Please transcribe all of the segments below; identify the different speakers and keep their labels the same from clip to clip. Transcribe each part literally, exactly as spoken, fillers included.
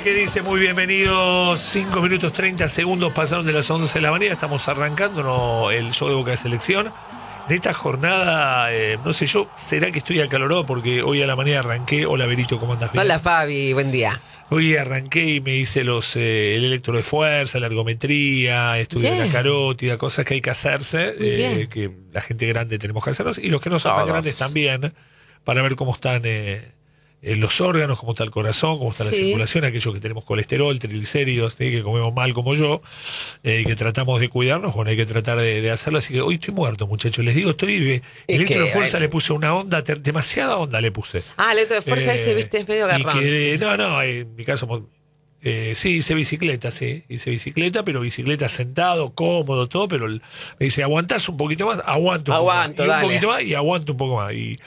Speaker 1: que dice muy bienvenidos. cinco minutos treinta segundos pasaron de las once de la mañana. Estamos arrancando ¿no? el show de Boca de Selección. En esta jornada, eh, no sé yo, será que estoy acalorado porque hoy a la mañana arranqué. Hola, Berito, ¿cómo andás?
Speaker 2: Hola, Fabi, buen día.
Speaker 1: Hoy arranqué y me hice los eh, el electro de fuerza, la ergometría, estudié la carótida, cosas que hay que hacerse, eh, que la gente grande tenemos que hacernos, y los que no son tan grandes también, para ver cómo están eh, eh, los órganos, cómo está el corazón, cómo está sí. la circulación, aquellos que tenemos colesterol, triglicéridos, ¿sí? que comemos mal como yo, eh, y que tratamos de cuidarnos, bueno, hay que tratar de, de hacerlo. Así que hoy estoy muerto, muchachos. Les digo, estoy. Eh, el electro de fuerza le puse una onda, ter, demasiada onda le puse.
Speaker 2: Ah, el electro de fuerza eh, ese, viste, es medio garrón.
Speaker 1: Sí. No, no, en mi caso. Eh, sí, hice bicicleta, sí, hice bicicleta, pero bicicleta sentado, cómodo, todo, pero me dice, ¿aguantás un poquito más? Aguanto un
Speaker 2: Aguanto,
Speaker 1: poco más, y
Speaker 2: dale.
Speaker 1: un poquito más, y aguanto un poco más. Y,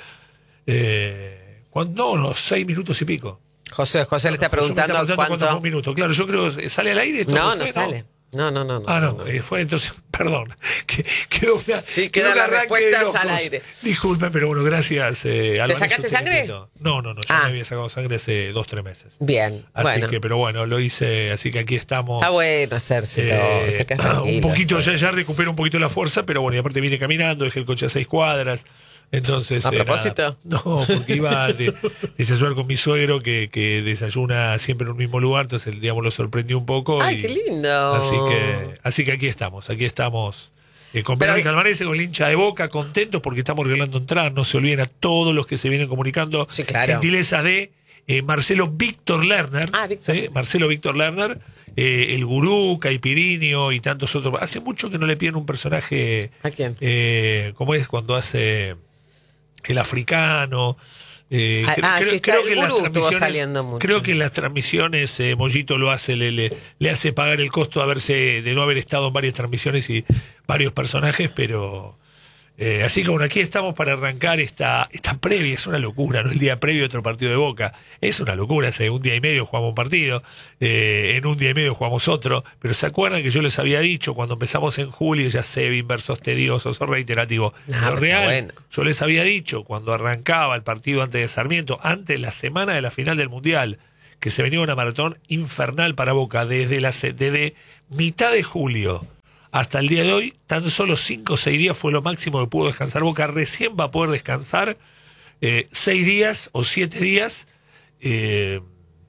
Speaker 1: eh, ¿cuándo? No, no, seis minutos y pico.
Speaker 2: José, José
Speaker 1: no,
Speaker 2: le está
Speaker 1: no,
Speaker 2: preguntando
Speaker 1: me está preguntando
Speaker 2: cuánto...
Speaker 1: cuántos minutos. Claro, yo creo que sale al aire. Esto
Speaker 2: no,
Speaker 1: no,
Speaker 2: no
Speaker 1: fue,
Speaker 2: sale.
Speaker 1: ¿no?
Speaker 2: No, no, no. no
Speaker 1: ah, no,
Speaker 2: no, no.
Speaker 1: Eh, fue entonces, perdón, que, quedó una,
Speaker 2: sí, queda la respuesta al aire.
Speaker 1: Disculpen, pero bueno, gracias. Eh,
Speaker 2: ¿Te sacaste sangre?
Speaker 1: No, no, no, ya ah. me había sacado sangre hace dos, tres meses.
Speaker 2: Bien,
Speaker 1: así
Speaker 2: bueno.
Speaker 1: que, pero bueno, lo hice, así que aquí estamos.
Speaker 2: Está bueno hacérselo.
Speaker 1: Eh, un poquito, ya, ya recupero un poquito la fuerza, pero bueno, y aparte vine caminando, dejé el coche a seis cuadras. Entonces,
Speaker 2: ¿a
Speaker 1: eh,
Speaker 2: propósito?
Speaker 1: Nada. No, porque iba de, desayunar con mi suegro que, que desayuna siempre en un mismo lugar, entonces digamos lo sorprendió un poco.
Speaker 2: ¡Ay,
Speaker 1: y,
Speaker 2: qué lindo!
Speaker 1: Así que, así que aquí estamos, aquí estamos eh, con Verónica Albanese, con el hincha de Boca, contentos porque estamos regalando entradas. No se olviden a todos los que se vienen comunicando.
Speaker 2: Sí, claro.
Speaker 1: Gentileza de eh, Marcelo Víctor Lerner.
Speaker 2: Ah, Víctor.
Speaker 1: ¿sí? Marcelo Víctor Lerner. Eh, el Gurú, Caipirinho y tantos otros. Hace mucho que no le piden un personaje.
Speaker 2: ¿A quién?
Speaker 1: Eh, ¿Cómo es cuando hace el africano? Eh,
Speaker 2: ah,
Speaker 1: creo,
Speaker 2: ah,
Speaker 1: creo,
Speaker 2: sí,
Speaker 1: creo que
Speaker 2: el
Speaker 1: las transmisiones,
Speaker 2: saliendo mucho.
Speaker 1: creo que en las transmisiones eh, Mollito lo hace, le, le, le hace pagar el costo de haberse, de no haber estado en varias transmisiones y varios personajes, pero eh, así que bueno, aquí estamos para arrancar esta, esta previa. Es una locura, ¿no? El día previo a otro partido de Boca. Es una locura, hace un día y medio jugamos un partido, eh, en un día y medio jugamos otro, pero ¿se acuerdan que yo les había dicho cuando empezamos en julio, ya sé, inversos tediosos o reiterativos?
Speaker 2: No,
Speaker 1: lo real,
Speaker 2: bueno.
Speaker 1: Yo les había dicho cuando arrancaba el partido antes de Sarmiento, antes de la semana de la final del Mundial, que se venía una maratón infernal para Boca desde, la, desde mitad de julio hasta el día de hoy. Tan solo cinco o seis días fue lo máximo que pudo descansar Boca. Recién va a poder descansar eh, seis días o siete días eh,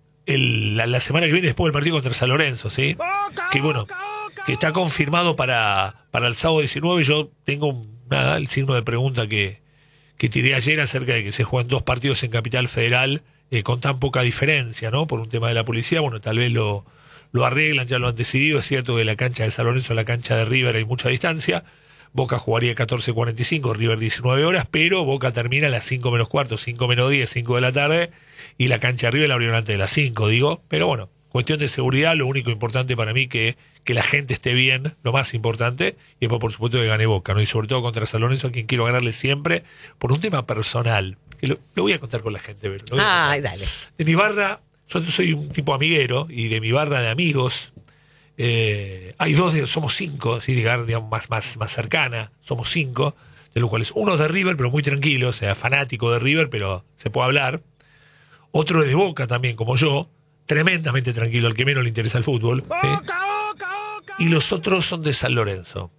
Speaker 1: el, la, la semana que viene después del partido contra San Lorenzo, ¿sí? Boca, que bueno, Boca, Boca. Que está confirmado para, para el sábado diecinueve. Yo tengo nada, el signo de pregunta que, que tiré ayer acerca de que se juegan dos partidos en Capital Federal eh, con tan poca diferencia, ¿no? Por un tema de la policía. Bueno, tal vez lo lo arreglan, ya lo han decidido. Es cierto que la cancha de San Lorenzo a la cancha de River hay mucha distancia. Boca jugaría catorce cuarenta y cinco, River diecinueve horas, pero Boca termina a las cinco menos cuarto, cinco menos diez, cinco de la tarde, y la cancha de River la abrieron antes de las cinco, digo. Pero bueno, cuestión de seguridad, lo único importante para mí que que la gente esté bien, lo más importante, y después por supuesto que gane Boca, ¿no? Y sobre todo contra San Lorenzo, a quien quiero ganarle siempre, por un tema personal, que lo, lo voy a contar con la gente, pero
Speaker 2: Ay, dale.
Speaker 1: De mi barra. Yo soy un tipo amiguero y de mi barra de amigos eh, hay dos, de, somos cinco, ¿sí? Digamos, más, más, más cercana, somos cinco, de los cuales uno es de River, pero muy tranquilo, o sea, fanático de River, pero se puede hablar. Otro es de Boca también, como yo, tremendamente tranquilo, al que menos le interesa el fútbol. ¿sí? Boca, Boca, Boca. Y los otros son de San Lorenzo,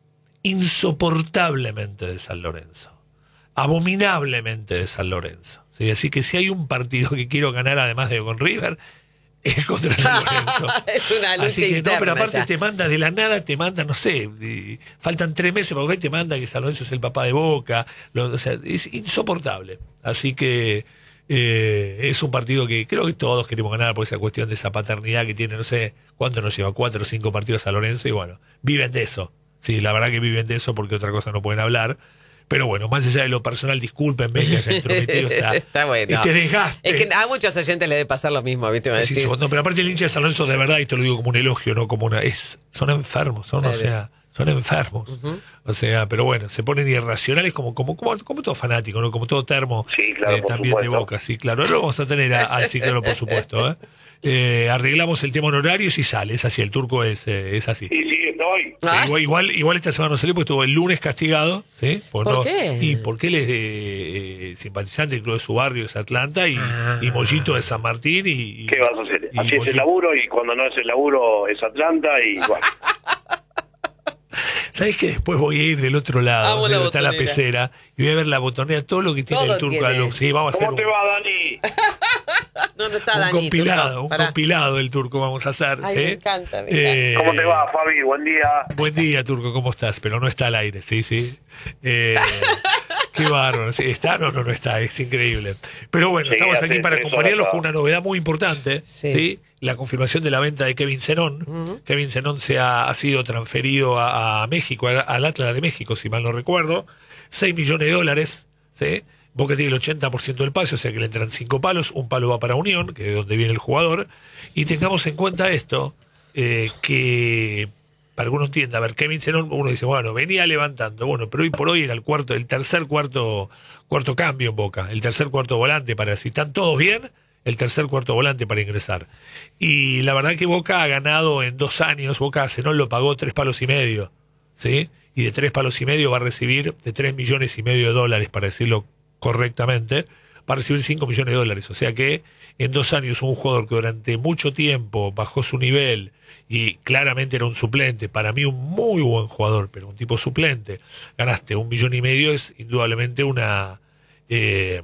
Speaker 1: insoportablemente de San Lorenzo, abominablemente de San Lorenzo. Sí, así que si hay un partido que quiero ganar además de con River, es contra San Lorenzo.
Speaker 2: Es una lucha
Speaker 1: así que,
Speaker 2: interna.
Speaker 1: No, pero aparte
Speaker 2: ya. te
Speaker 1: manda de la nada, te manda, no sé, y faltan tres meses para que te manda que San Lorenzo es el papá de Boca. Lo, o sea, es insoportable. Así que eh, es un partido que creo que todos queremos ganar por esa cuestión de esa paternidad que tiene, no sé cuánto nos lleva, cuatro o cinco partidos a San Lorenzo, y bueno, viven de eso. Sí, la verdad que viven de eso porque otra cosa no pueden hablar. Pero bueno, más allá de lo personal, discúlpenme que haya intrometido esta,
Speaker 2: Está bueno.
Speaker 1: este desgaste.
Speaker 2: Es que a muchos oyentes les debe pasar lo mismo, ¿viste? Me
Speaker 1: sí, no, pero aparte el hincha de San Lorenzo, de verdad, y te lo digo como un elogio, no como una... es Son enfermos, son, claro. O sea, Son enfermos.
Speaker 2: Ujú.
Speaker 1: O sea, pero bueno, se ponen irracionales como, como, como, como todo fanático, ¿no? Como todo termo
Speaker 3: Sí, claro,
Speaker 1: eh,
Speaker 3: por
Speaker 1: también de
Speaker 3: supuesto.
Speaker 1: Boca, sí, claro. Ahora lo vamos a tener a- al Ciclero, por supuesto. ¿eh? Eh, arreglamos el tema honorarios y sale, es así, el turco es, eh, es así.
Speaker 3: Sí, sí, estoy.
Speaker 2: Ah.
Speaker 1: Igual, igual, igual esta semana no salió porque estuvo el lunes castigado, ¿sí? Pues
Speaker 2: ¿Por
Speaker 1: no-
Speaker 2: qué?
Speaker 1: Y porque él es de, eh, simpatizante del club de su barrio, es Atlanta, y,
Speaker 2: Ah.
Speaker 1: y Mollito de San Martín. Y, y-
Speaker 3: ¿Qué vas a hacer?
Speaker 1: y
Speaker 3: Así es el
Speaker 1: Mollito-
Speaker 3: laburo y cuando no es el laburo es Atlanta y bueno.
Speaker 1: ¿Sabes que después voy a ir del otro lado,
Speaker 2: Amo
Speaker 1: donde
Speaker 2: la
Speaker 1: está la
Speaker 2: botonera.
Speaker 1: pecera, y voy a ver la botonera, todo lo que tiene
Speaker 2: Todo
Speaker 1: el turco
Speaker 2: tiene.
Speaker 1: Alum? Sí, vamos a hacer
Speaker 3: ¿Cómo
Speaker 1: un,
Speaker 3: te va, Dani?
Speaker 2: No, no está
Speaker 1: un
Speaker 2: Dani.
Speaker 1: compilado,
Speaker 2: Turco.
Speaker 1: un
Speaker 2: Pará.
Speaker 1: compilado del turco vamos a hacer.
Speaker 2: Ay,
Speaker 1: ¿sí?
Speaker 2: me encanta, me
Speaker 1: Eh,
Speaker 3: ¿Cómo te va, Fabi? Buen día.
Speaker 1: Buen día, Turco, ¿cómo estás? Pero no está al aire, sí, sí. Eh, qué bárbaro. Sí, ¿está? No, no, no está, es increíble. Pero bueno,
Speaker 3: Sí,
Speaker 1: estamos
Speaker 3: hace
Speaker 1: aquí para
Speaker 3: tres
Speaker 1: acompañarlos
Speaker 3: horas
Speaker 1: con una novedad muy importante,
Speaker 2: Sí.
Speaker 1: ¿sí? La confirmación de la venta de Kevin Zenón.
Speaker 2: Ujú.
Speaker 1: Kevin Zenón se ha, ha sido transferido a, a México, a- al Atlas de México, si mal no recuerdo. seis millones de dólares, ¿sí? Boca tiene el ochenta por ciento del pase, o sea que le entran cinco palos, un palo va para Unión, que es de donde viene el jugador. Y tengamos en cuenta esto, eh, que para que uno entienda, a ver, Kevin Zenón, uno dice, bueno, venía levantando, bueno, pero hoy por hoy era el cuarto, el tercer cuarto, cuarto cambio en Boca, el tercer cuarto volante para, si están todos bien, el tercer cuarto volante para ingresar. Y la verdad que Boca ha ganado en dos años, Boca a Zenón lo pagó tres palos y medio, ¿sí? Y de tres palos y medio va a recibir, de tres millones y medio de dólares, para decirlo correctamente, va a recibir cinco millones de dólares. O sea que en dos años un jugador que durante mucho tiempo bajó su nivel y claramente era un suplente, para mí un muy buen jugador, pero un tipo suplente, ganaste un millón y medio, es indudablemente una, eh,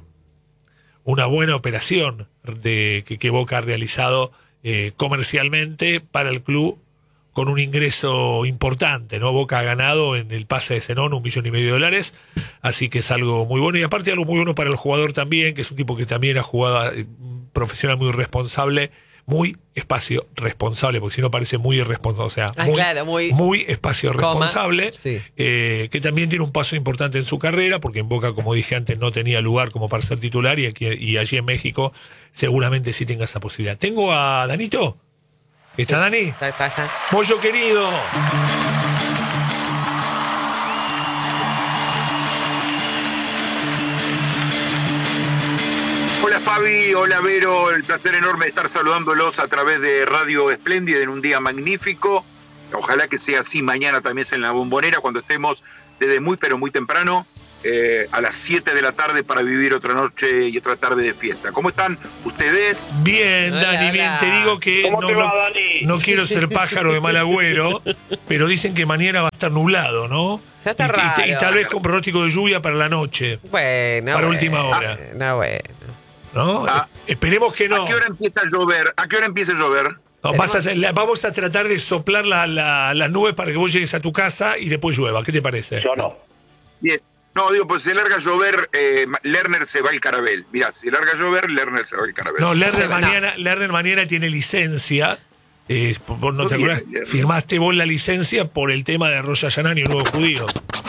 Speaker 1: una buena operación de, que, que Boca ha realizado eh, comercialmente para el club, con un ingreso importante, ¿no? Boca ha ganado en el pase de Zenón un millón y medio de dólares, así que es algo muy bueno. Y aparte algo muy bueno para el jugador también, que es un tipo que también ha jugado, eh, un profesional muy responsable, muy espacio responsable, porque si no parece muy irresponsable, o sea,
Speaker 2: Ah,
Speaker 1: muy,
Speaker 2: claro, muy-
Speaker 1: muy espacio
Speaker 2: Coma,
Speaker 1: responsable,
Speaker 2: sí.
Speaker 1: eh, que también tiene un paso importante en su carrera, porque en Boca, como dije antes, no tenía lugar como para ser titular, y, aquí, y allí en México seguramente sí tenga esa posibilidad. Tengo a Danito. ¿Está Dani?
Speaker 2: Está, está, está.
Speaker 1: Pollo querido.
Speaker 4: Hola Fabi, hola Vero, el placer enorme de estar saludándolos a través de Radio Espléndida en un día magnífico. Ojalá que sea así mañana también en la Bombonera, cuando estemos desde muy pero muy temprano, eh, a las siete de la tarde, para vivir otra noche y otra tarde de fiesta. ¿Cómo están ustedes?
Speaker 1: Bien,
Speaker 2: Hola,
Speaker 1: Dani, bien.
Speaker 2: hola.
Speaker 1: Te digo que
Speaker 3: ¿Cómo
Speaker 1: no,
Speaker 3: te va,
Speaker 1: no-
Speaker 3: Dani?
Speaker 1: no quiero ser pájaro de mal agüero, pero dicen que mañana va a estar nublado, ¿no?
Speaker 2: Ya está
Speaker 1: y, y- y
Speaker 2: raro.
Speaker 1: tal vez con pronóstico de lluvia para la noche,
Speaker 2: Bueno,
Speaker 1: Para
Speaker 2: bueno.
Speaker 1: última hora.
Speaker 2: No, bueno.
Speaker 1: ¿no?
Speaker 4: Ah.
Speaker 1: Esperemos que no.
Speaker 4: ¿A qué hora empieza a llover? ¿A qué hora empieza a llover?
Speaker 1: No, vas a hacer- la- vamos a tratar de soplar la- la- las nubes para que vos llegues a tu casa y después llueva. ¿Qué te parece?
Speaker 3: Yo no.
Speaker 4: Bien. No, digo, pues si se larga a llover, eh, Lerner se va al Carabel. Mirá, si larga a llover, Lerner se va al Carabel.
Speaker 1: No, Lerner
Speaker 2: Sí, no.
Speaker 1: mañana, Lerner mañana tiene licencia. Eh, vos no
Speaker 4: Muy
Speaker 1: te
Speaker 4: bien,
Speaker 1: acordás,
Speaker 4: Lerner.
Speaker 1: firmaste vos la licencia por el tema de Rosh Hashanah y un nuevo judío.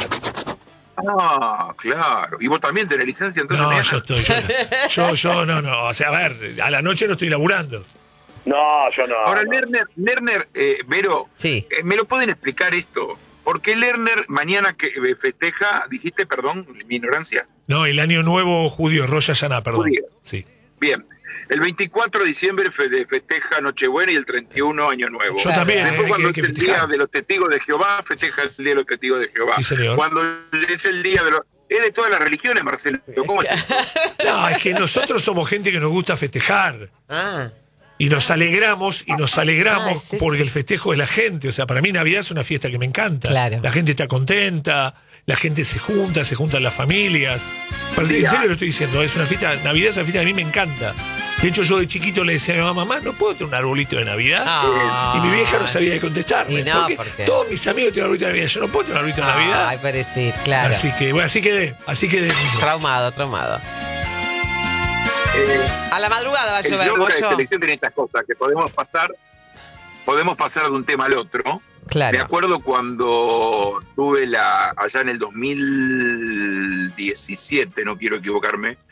Speaker 4: Ah, claro. ¿Y vos también tenés licencia entonces?
Speaker 1: No,
Speaker 4: mañana?
Speaker 1: yo estoy. Yo, yo, yo no, no. O sea, a ver, a la noche no estoy laburando.
Speaker 3: No, yo no.
Speaker 4: Ahora,
Speaker 3: no.
Speaker 4: Lerner, Lerner eh, Vero,
Speaker 2: Sí.
Speaker 4: eh, ¿me lo pueden explicar esto? ¿Por qué Lerner mañana que eh, festeja, dijiste, perdón, mi ignorancia?
Speaker 1: No, el año nuevo judío, Rosh Hashanah, perdón.
Speaker 4: Judío.
Speaker 1: Sí.
Speaker 4: Bien, el veinticuatro de diciembre fe- festeja Nochebuena y el treinta y uno Año Nuevo.
Speaker 1: Yo también,
Speaker 4: Después,
Speaker 1: eh, que
Speaker 4: cuando
Speaker 1: hay que
Speaker 4: es el
Speaker 1: festejar.
Speaker 4: día de los testigos de Jehová, festeja el día de los testigos de Jehová.
Speaker 1: Sí, señor.
Speaker 4: Cuando es el día de los... Es de todas las religiones, Marcelo. ¿Cómo es esto?
Speaker 1: No, es que nosotros somos gente que nos gusta festejar.
Speaker 2: Ah.
Speaker 1: Y nos alegramos, y nos alegramos
Speaker 2: Ah, sí,
Speaker 1: porque
Speaker 2: sí.
Speaker 1: el festejo de la gente. O sea, para mí Navidad es una fiesta que me encanta.
Speaker 2: Claro.
Speaker 1: La gente está contenta, la gente se junta, se juntan las familias. Pero en serio lo estoy diciendo, es una fiesta, Navidad es una fiesta que a mí me encanta. De hecho, yo de chiquito le decía a mi mamá, mamá, ¿no puedo tener un arbolito de Navidad?
Speaker 2: Ah.
Speaker 1: Y mi vieja no sabía de contestarme.
Speaker 2: Y no,
Speaker 1: porque
Speaker 2: ¿por qué?
Speaker 1: todos mis amigos tienen arbolito de Navidad, yo no puedo tener arbolito de Navidad.
Speaker 2: Ay, parecir, claro.
Speaker 1: Así que, bueno, así quedé, así quedé. mismo.
Speaker 2: Traumado, traumado.
Speaker 4: Eh,
Speaker 2: A la madrugada va a
Speaker 4: el
Speaker 2: llover,
Speaker 4: yoga de
Speaker 2: pollo.
Speaker 4: selección tiene estas cosas, que podemos pasar, podemos pasar de un tema al otro. Me
Speaker 2: Claro.
Speaker 4: acuerdo cuando tuve la, allá en el dos mil diecisiete, no quiero equivocarme,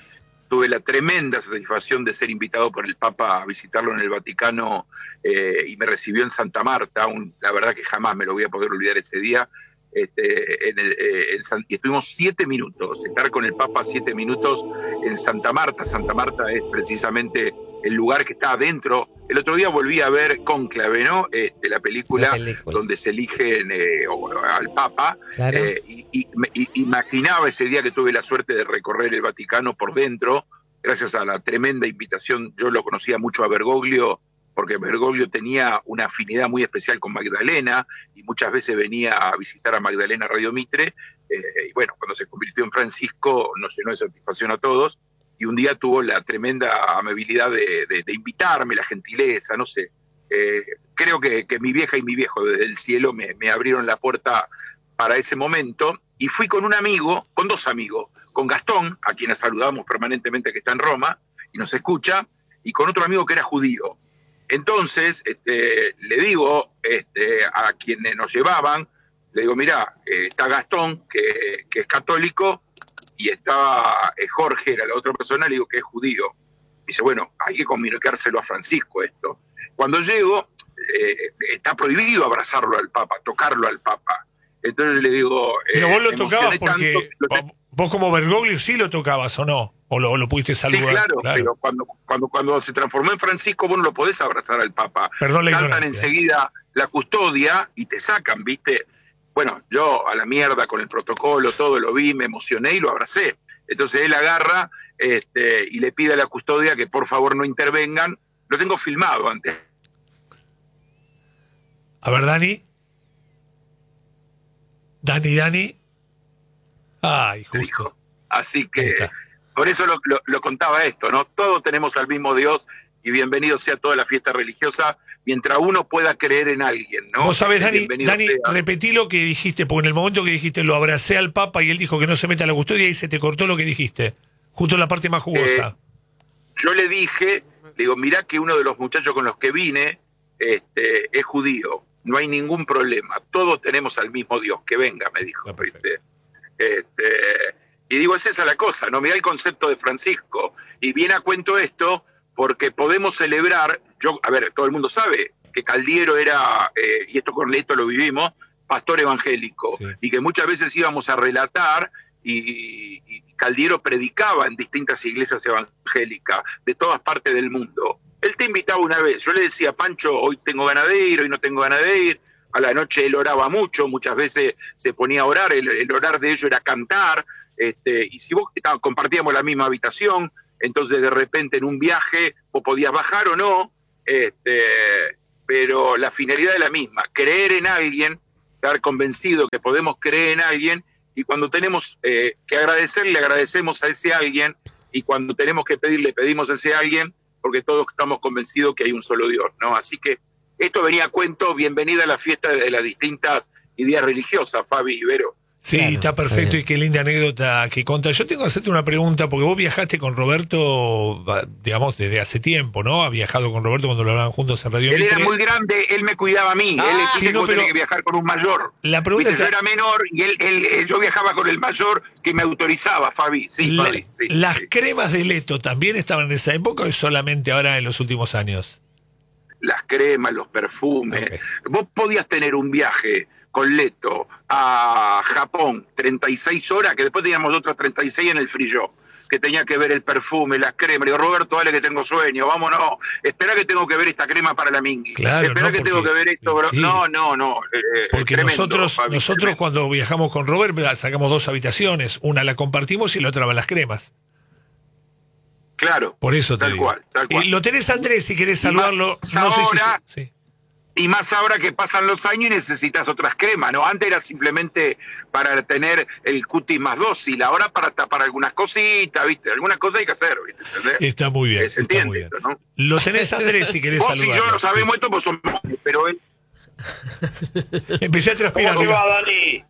Speaker 4: tuve la tremenda satisfacción de ser invitado por el Papa a visitarlo en el Vaticano eh, y me recibió en Santa Marta. Un, la verdad que jamás me lo voy a poder olvidar ese día. Este, en el, eh, en San, y estuvimos siete minutos, estar con el Papa siete minutos en Santa Marta. Santa Marta es precisamente el lugar que está adentro. El otro día volví a ver Cónclave, ¿no? Este, la, película
Speaker 2: la película
Speaker 4: donde se eligen eh, al Papa.
Speaker 2: Claro.
Speaker 4: Eh, y, y, y imaginaba ese día que tuve la suerte de recorrer el Vaticano por dentro, gracias a la tremenda invitación. Yo lo conocía mucho a Bergoglio, porque Bergoglio tenía una afinidad muy especial con Magdalena y muchas veces venía a visitar a Magdalena Radio Mitre, eh, y bueno, cuando se convirtió en Francisco nos llenó de satisfacción a todos, y un día tuvo la tremenda amabilidad de, de, de invitarme, la gentileza, no sé. Eh, creo que, que mi vieja y mi viejo desde el cielo me, me abrieron la puerta para ese momento, y fui con un amigo, con dos amigos, con Gastón, a quienes saludamos permanentemente, que está en Roma y nos escucha, y con otro amigo que era judío. Entonces, este, le digo este, a quienes nos llevaban, le digo, mirá, eh, está Gastón, que, que es católico, y estaba eh, Jorge, era la otra persona, le digo que es judío. Dice, bueno, hay que comunicárselo a Francisco esto. Cuando llego, eh, está prohibido abrazarlo al Papa, tocarlo al Papa. Entonces le digo...
Speaker 1: Pero
Speaker 4: eh,
Speaker 1: vos lo tocabas porque...
Speaker 4: Tanto,
Speaker 1: vos como Bergoglio sí lo tocabas, ¿o no? ¿O lo, o lo pudiste saludar?
Speaker 4: Sí, claro,
Speaker 1: claro.
Speaker 4: Pero cuando, cuando, cuando se transformó en Francisco, vos no lo podés abrazar al Papa.
Speaker 1: Perdón la
Speaker 4: Saltan
Speaker 1: ignorancia.
Speaker 4: enseguida la custodia y te sacan, ¿viste? Bueno, yo a la mierda con el protocolo, todo lo vi, me emocioné y lo abracé. Entonces él agarra este, y le pide a la custodia que por favor no intervengan. Lo tengo filmado antes.
Speaker 1: A ver, Dani. Dani, Dani. Ay, justo.
Speaker 4: Así
Speaker 1: Ahí
Speaker 4: que
Speaker 1: está.
Speaker 4: por eso lo, lo, lo contaba esto, ¿no? Todos tenemos al mismo Dios y bienvenido sea toda la fiesta religiosa mientras uno pueda creer en alguien, ¿no?
Speaker 1: Vos sabés, Dani,
Speaker 4: Bienvenido
Speaker 1: Dani
Speaker 4: sea.
Speaker 1: repetí lo que dijiste, porque en el momento que dijiste lo abracé al Papa y él dijo que no se meta a la custodia y se te cortó lo que dijiste, justo en la parte más jugosa.
Speaker 4: Eh, yo le dije, le digo, mirá que uno de los muchachos con los que vine este, es judío, no hay ningún problema, todos tenemos al mismo Dios, que venga, me dijo.
Speaker 1: Ah, perfecto.
Speaker 4: ¿viste? Este, y digo, es esa la cosa, ¿no? Mirá el concepto de Francisco. Y viene a cuento esto porque podemos celebrar, yo, a ver, todo el mundo sabe que Caldiero era, eh, y esto con Leto lo vivimos, pastor evangélico,
Speaker 1: Sí.
Speaker 4: y que muchas veces íbamos a relatar y, y Caldiero predicaba en distintas iglesias evangélicas de todas partes del mundo. Él te invitaba una vez, yo le decía, Pancho, hoy tengo ganas de ir, hoy no tengo ganas de ir. A la noche él oraba mucho, muchas veces se ponía a orar, el, el orar de ellos era cantar, este, y si vos está, compartíamos la misma habitación, entonces de repente en un viaje vos podías bajar o no, este, pero la finalidad es la misma, creer en alguien, estar convencido que podemos creer en alguien, y cuando tenemos eh, que agradecer, le agradecemos a ese alguien, y cuando tenemos que pedir, le pedimos a ese alguien, porque todos estamos convencidos que hay un solo Dios, ¿no? Así que esto venía a cuento, bienvenida a la fiesta de las distintas ideas religiosas, Fabi Ibero.
Speaker 1: Sí,
Speaker 2: Claro,
Speaker 1: está
Speaker 2: está
Speaker 1: perfecto
Speaker 2: bien.
Speaker 1: y qué linda anécdota que contas. Yo tengo que hacerte una pregunta, porque vos viajaste con Roberto, digamos, desde hace tiempo, ¿no? Ha viajado con Roberto cuando lo hablaban juntos en Radio
Speaker 4: Él era
Speaker 1: Mitre.
Speaker 4: muy grande, él me cuidaba a mí,
Speaker 2: Ah,
Speaker 4: él
Speaker 1: sí,
Speaker 4: dice
Speaker 1: no,
Speaker 4: que vos tenés
Speaker 1: pero-
Speaker 4: que viajar con un mayor.
Speaker 1: La pregunta
Speaker 4: Viste,
Speaker 1: es,
Speaker 4: yo era menor y él, él, él- yo viajaba con el mayor que me autorizaba, Fabi. Sí,
Speaker 1: la-
Speaker 4: Fabi. Sí,
Speaker 1: ¿las
Speaker 4: sí.
Speaker 1: cremas de Leto también estaban en esa época o es solamente ahora en los últimos años?
Speaker 4: Las cremas, los perfumes.
Speaker 1: Ok.
Speaker 4: Vos podías tener un viaje con Leto a Japón, treinta y seis horas, que después teníamos otras treinta y seis en el free shop, que tenía que ver el perfume, las cremas. Le digo, Roberto, dale que tengo sueño, vámonos. Espera que tengo que ver esta crema para la mingui.
Speaker 1: Claro,
Speaker 4: Espera
Speaker 1: no,
Speaker 4: que tengo
Speaker 1: porque-
Speaker 4: que ver esto, bro.
Speaker 1: sí.
Speaker 4: No, no, no. eh,
Speaker 1: Porque
Speaker 4: tremendo,
Speaker 1: nosotros,
Speaker 4: Fabi,
Speaker 1: nosotros
Speaker 4: tremendo.
Speaker 1: cuando viajamos con Robert sacamos dos habitaciones, una la compartimos y la otra va a las cremas.
Speaker 4: Claro.
Speaker 1: Por eso te
Speaker 4: Tal
Speaker 1: digo.
Speaker 4: cual, tal cual.
Speaker 1: Eh, lo tenés Andrés si querés
Speaker 4: Y más
Speaker 1: saludarlo. No sé si-
Speaker 4: ahora-
Speaker 1: sí.
Speaker 4: Y más ahora que pasan los años y necesitas otras cremas, ¿no? Antes era simplemente para tener el cutis más dócil, ahora para tapar algunas cositas, ¿viste? Algunas cosas hay que hacer, ¿viste? ¿Entendés?
Speaker 1: Está muy bien.
Speaker 4: Se
Speaker 1: está
Speaker 4: entiende
Speaker 1: muy bien.
Speaker 4: esto, ¿no?
Speaker 1: Lo tenés Andrés si querés
Speaker 4: Vos y
Speaker 1: saludarlo.
Speaker 4: yo lo sabemos esto, pues somos, pero él...
Speaker 1: Empecé a transpirar.
Speaker 3: ¿Cómo te
Speaker 1: mirá.
Speaker 3: va, Dani?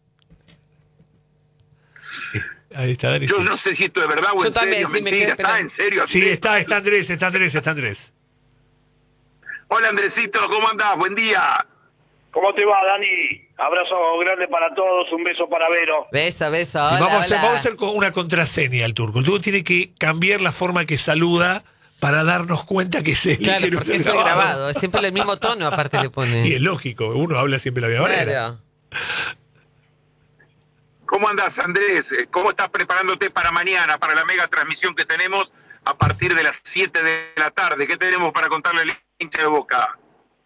Speaker 1: Ahí está Andrés.
Speaker 4: Yo no sé si esto es verdad o
Speaker 2: Yo
Speaker 4: en
Speaker 2: también,
Speaker 4: serio,
Speaker 2: sí, me
Speaker 4: mentira.
Speaker 2: quedé
Speaker 4: ¿Está
Speaker 2: esperando.
Speaker 4: en serio?
Speaker 1: Sí,
Speaker 4: Andrés?
Speaker 1: está, está Andrés, está Andrés, está Andrés.
Speaker 4: Hola, Andresito, ¿cómo andás? Buen día.
Speaker 3: ¿Cómo te va, Dani? Abrazo grande para todos, un beso para Vero.
Speaker 2: Beso, beso.
Speaker 1: Sí,
Speaker 2: Hola,
Speaker 1: vamos, a hacer,
Speaker 2: hola.
Speaker 1: vamos a hacer con una contraseña al turco. El turco tiene que cambiar la forma que saluda para darnos cuenta que es él.
Speaker 2: Claro,
Speaker 1: que no
Speaker 2: porque
Speaker 1: es
Speaker 2: es
Speaker 1: el
Speaker 2: el
Speaker 1: grabado.
Speaker 2: grabado. Es siempre el mismo tono, aparte le pone.
Speaker 1: Y es lógico, uno habla siempre la misma manera.
Speaker 2: Claro.
Speaker 4: ¿Cómo andás, Andrés? ¿Cómo estás preparándote para mañana, para la mega transmisión que tenemos a partir de las siete de la tarde? ¿Qué tenemos para contarle al hincha de Boca?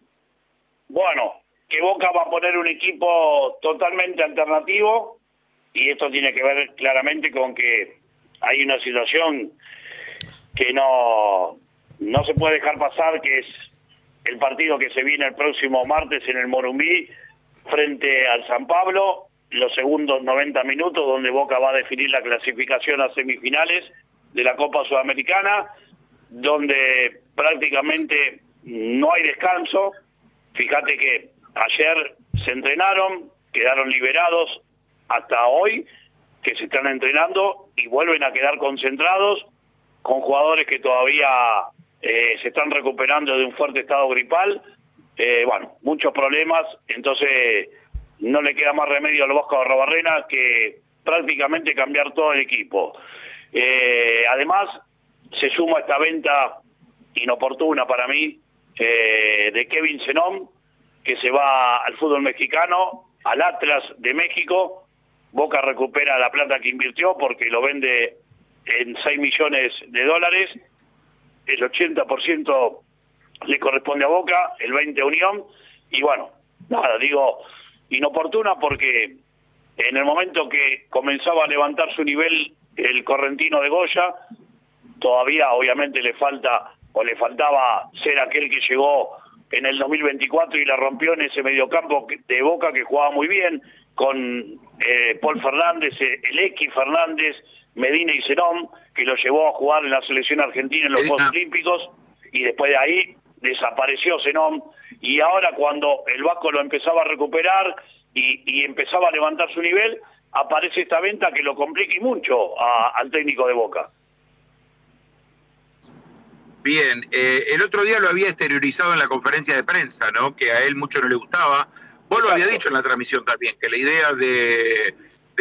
Speaker 3: Bueno, que Boca va a poner un equipo totalmente alternativo y esto tiene que ver claramente con que hay una situación que no, no se puede dejar pasar, que es el partido que se viene el próximo martes en el Morumbí frente al San Pablo, los segundos noventa minutos donde Boca va a definir la clasificación a semifinales de la Copa Sudamericana, donde prácticamente no hay descanso. Fíjate que ayer se entrenaron, quedaron liberados hasta hoy, que se están entrenando y vuelven a quedar concentrados con jugadores que todavía eh, se están recuperando de un fuerte estado gripal. Eh, bueno, muchos problemas, entonces no le queda más remedio a los Vascos de Arrobarrena que prácticamente cambiar todo el equipo. Eh, además, se suma esta venta inoportuna para mí eh, de Kevin Zenón, que se va al fútbol mexicano, al Atlas de México. Boca recupera la plata que invirtió porque lo vende en seis millones de dólares. El ochenta por ciento le corresponde a Boca, el veinte por ciento a Unión. Y bueno, nada, digo, inoportuna porque en el momento que comenzaba a levantar su nivel el correntino de Goya, todavía obviamente le falta o le faltaba ser aquel que llegó en el dos mil veinticuatro y la rompió en ese mediocampo de Boca que jugaba muy bien con eh, Paul Fernández, el X Fernández, Medina y Zenón, que lo llevó a jugar en la selección argentina en los Juegos Olímpicos, y después de ahí desapareció Zenón, y ahora cuando el Vasco lo empezaba a recuperar y, y empezaba a levantar su nivel, aparece esta venta que lo complica y mucho a, al técnico de Boca.
Speaker 4: Bien, eh, el otro día lo había exteriorizado en la conferencia de prensa, ¿no? Que a él mucho no le gustaba. Vos lo había dicho en la transmisión también, que la idea de,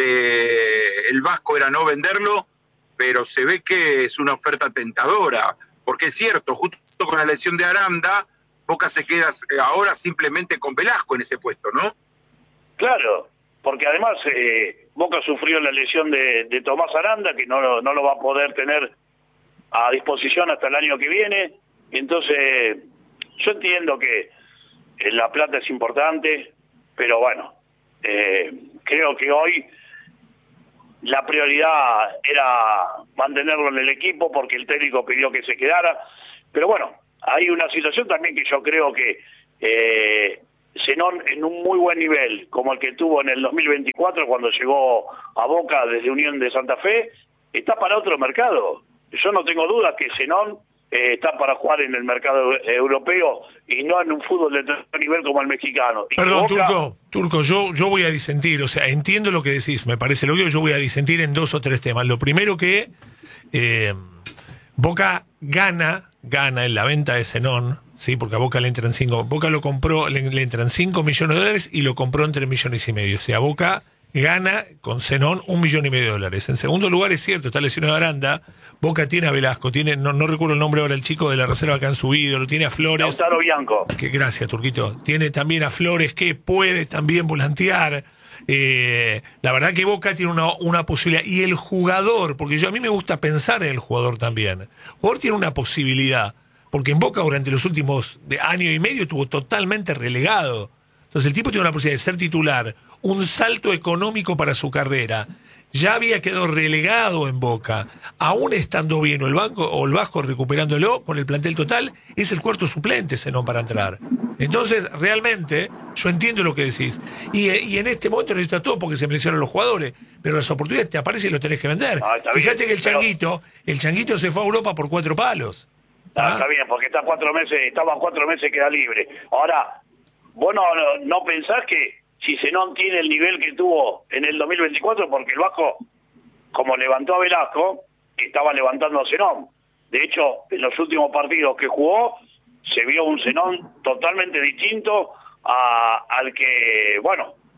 Speaker 4: de el Vasco era no venderlo, pero se ve que es una oferta tentadora, porque es cierto, justo con la lesión de Aranda, Boca se queda ahora simplemente con Velasco en ese puesto, ¿no?
Speaker 3: Claro, porque además eh, Boca sufrió la lesión de, de Tomás Aranda, que no, no lo va a poder tener a disposición hasta el año que viene. Entonces yo entiendo que eh, la plata es importante, pero bueno, eh, creo que hoy la prioridad era mantenerlo en el equipo porque el técnico pidió que se quedara. Pero bueno, hay una situación también que yo creo que eh, Zenón en un muy buen nivel, como el que tuvo en el dos mil veinticuatro cuando llegó a Boca desde Unión de Santa Fe, está para otro mercado. Yo no tengo dudas que Zenón eh, está para jugar en el mercado europeo y no en un fútbol de tercer nivel como el mexicano. Y
Speaker 1: Perdón,
Speaker 3: Boca...
Speaker 1: Turco, Turco, yo, yo voy a disentir, o sea, entiendo lo que decís, me parece lógico, yo voy a disentir en dos o tres temas. Lo primero que eh, Boca gana, gana en la venta de Zenón, sí, porque a Boca le entran cinco, Boca lo compró, le, le entran cinco millones de dólares y lo compró en tres millones y medio. O sea, Boca gana con Zenón un millón y medio de dólares. En segundo lugar, es cierto, está lesionado Aranda. Boca tiene a Velasco, tiene, no, no recuerdo el nombre ahora, el chico de la reserva que han subido, lo tiene a Flores.
Speaker 3: Lautaro Bianco.
Speaker 1: Que, gracias, Turquito. Tiene también a Flores que puede también volantear. Eh, la verdad que Boca tiene una, una posibilidad. Y el jugador, porque yo a mí me gusta pensar en el jugador también. El jugador tiene una posibilidad, porque en Boca durante los últimos de año y medio estuvo totalmente relegado. Entonces el tipo tiene una posibilidad de ser titular, un salto económico para su carrera. Ya había quedado relegado en Boca, aún estando bien o el banco o el Vasco recuperándolo con el plantel total, es el cuarto suplente Zenón para entrar. Entonces, realmente, yo entiendo lo que decís. Y, y en este momento necesita todo porque se mencionan los jugadores, pero las oportunidades te aparecen y lo tenés que vender.
Speaker 3: Ah, está
Speaker 1: Fíjate
Speaker 3: bien,
Speaker 1: que el
Speaker 3: pero-
Speaker 1: Changuito, el Changuito se fue a Europa por cuatro palos.
Speaker 3: Ah,
Speaker 1: ¿Ah?
Speaker 3: está bien, porque está cuatro meses, estaba cuatro meses, queda libre. Ahora, vos no, no, no pensás que si Zenón tiene el nivel que tuvo en el dos mil veinticuatro, porque el Vasco, como levantó a Velasco, estaba levantando a Zenón. De hecho, en los últimos partidos que jugó, se vio un Zenón totalmente distinto a, al que, bueno,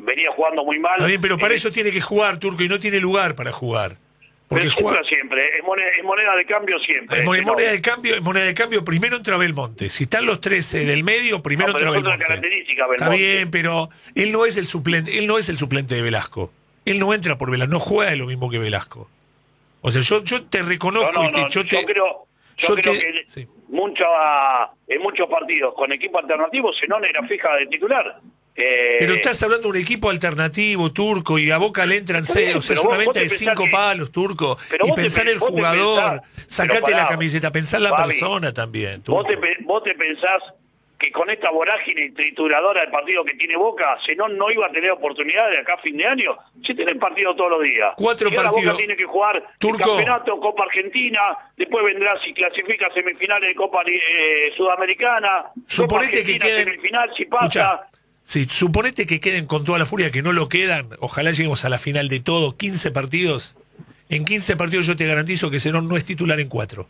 Speaker 3: venía jugando muy mal.
Speaker 1: Está bien, pero para
Speaker 3: eh,
Speaker 1: eso tiene que jugar, Turco, y no tiene lugar para jugar. Porque
Speaker 3: pero siempre,
Speaker 1: juega...
Speaker 3: siempre, es moneda, es moneda de cambio siempre.
Speaker 1: En
Speaker 3: Este,
Speaker 1: moneda
Speaker 3: no.
Speaker 1: de cambio, en moneda de cambio, primero entra Belmonte. Si están los trece del medio, primero
Speaker 3: No, pero
Speaker 1: entra
Speaker 3: es otra
Speaker 1: Belmonte.
Speaker 3: característica,
Speaker 1: Está
Speaker 3: Belmonte.
Speaker 1: bien, pero él no es el suplente, él no es el suplente de Velasco. Él no entra por Velasco, no juega de lo mismo que Velasco. O sea, yo, yo te reconozco
Speaker 3: No, no,
Speaker 1: y te,
Speaker 3: no,
Speaker 1: yo te.
Speaker 3: yo creo, yo
Speaker 1: yo
Speaker 3: creo
Speaker 1: te-
Speaker 3: que
Speaker 1: sí.
Speaker 3: mucha, en muchos partidos con equipo alternativo Zenón era fija de titular. Eh,
Speaker 1: Pero estás hablando de un equipo alternativo, Turco, y a Boca le entran
Speaker 3: Está bien,
Speaker 1: seis, o sea,
Speaker 3: pero
Speaker 1: es una
Speaker 3: vos- vos
Speaker 1: venta
Speaker 3: te
Speaker 1: de
Speaker 3: pensás
Speaker 1: cinco
Speaker 3: que-
Speaker 1: palos, Turco.
Speaker 3: Pero
Speaker 1: Y
Speaker 3: vos te
Speaker 1: pensar
Speaker 3: pe-
Speaker 1: el
Speaker 3: vos te
Speaker 1: jugador,
Speaker 3: pensás-
Speaker 1: sacate
Speaker 3: pero
Speaker 1: la
Speaker 3: pará,
Speaker 1: camiseta, pensar la
Speaker 3: Fabi,
Speaker 1: persona también, Turco.
Speaker 3: vos te, pe- vos te pensás que con esta vorágine trituradora del partido que tiene Boca, Zenón no iba a tener oportunidad de acá a fin de año. Si tenés partido todos los días.
Speaker 1: Cuatro
Speaker 3: y ahora
Speaker 1: partidos.
Speaker 3: Boca tiene que jugar
Speaker 1: Turco.
Speaker 3: el campeonato, Copa Argentina, después vendrá si clasifica semifinales de Copa eh, Sudamericana,
Speaker 1: Suponete
Speaker 3: Copa
Speaker 1: que
Speaker 3: Argentina,
Speaker 1: queden.
Speaker 3: semifinal, si pasa.
Speaker 1: Escuchá, sí, suponete que queden con toda la furia, que no lo quedan. Ojalá lleguemos a la final de todo. quince partidos. En quince partidos yo te garantizo que Zenón no es titular en cuatro.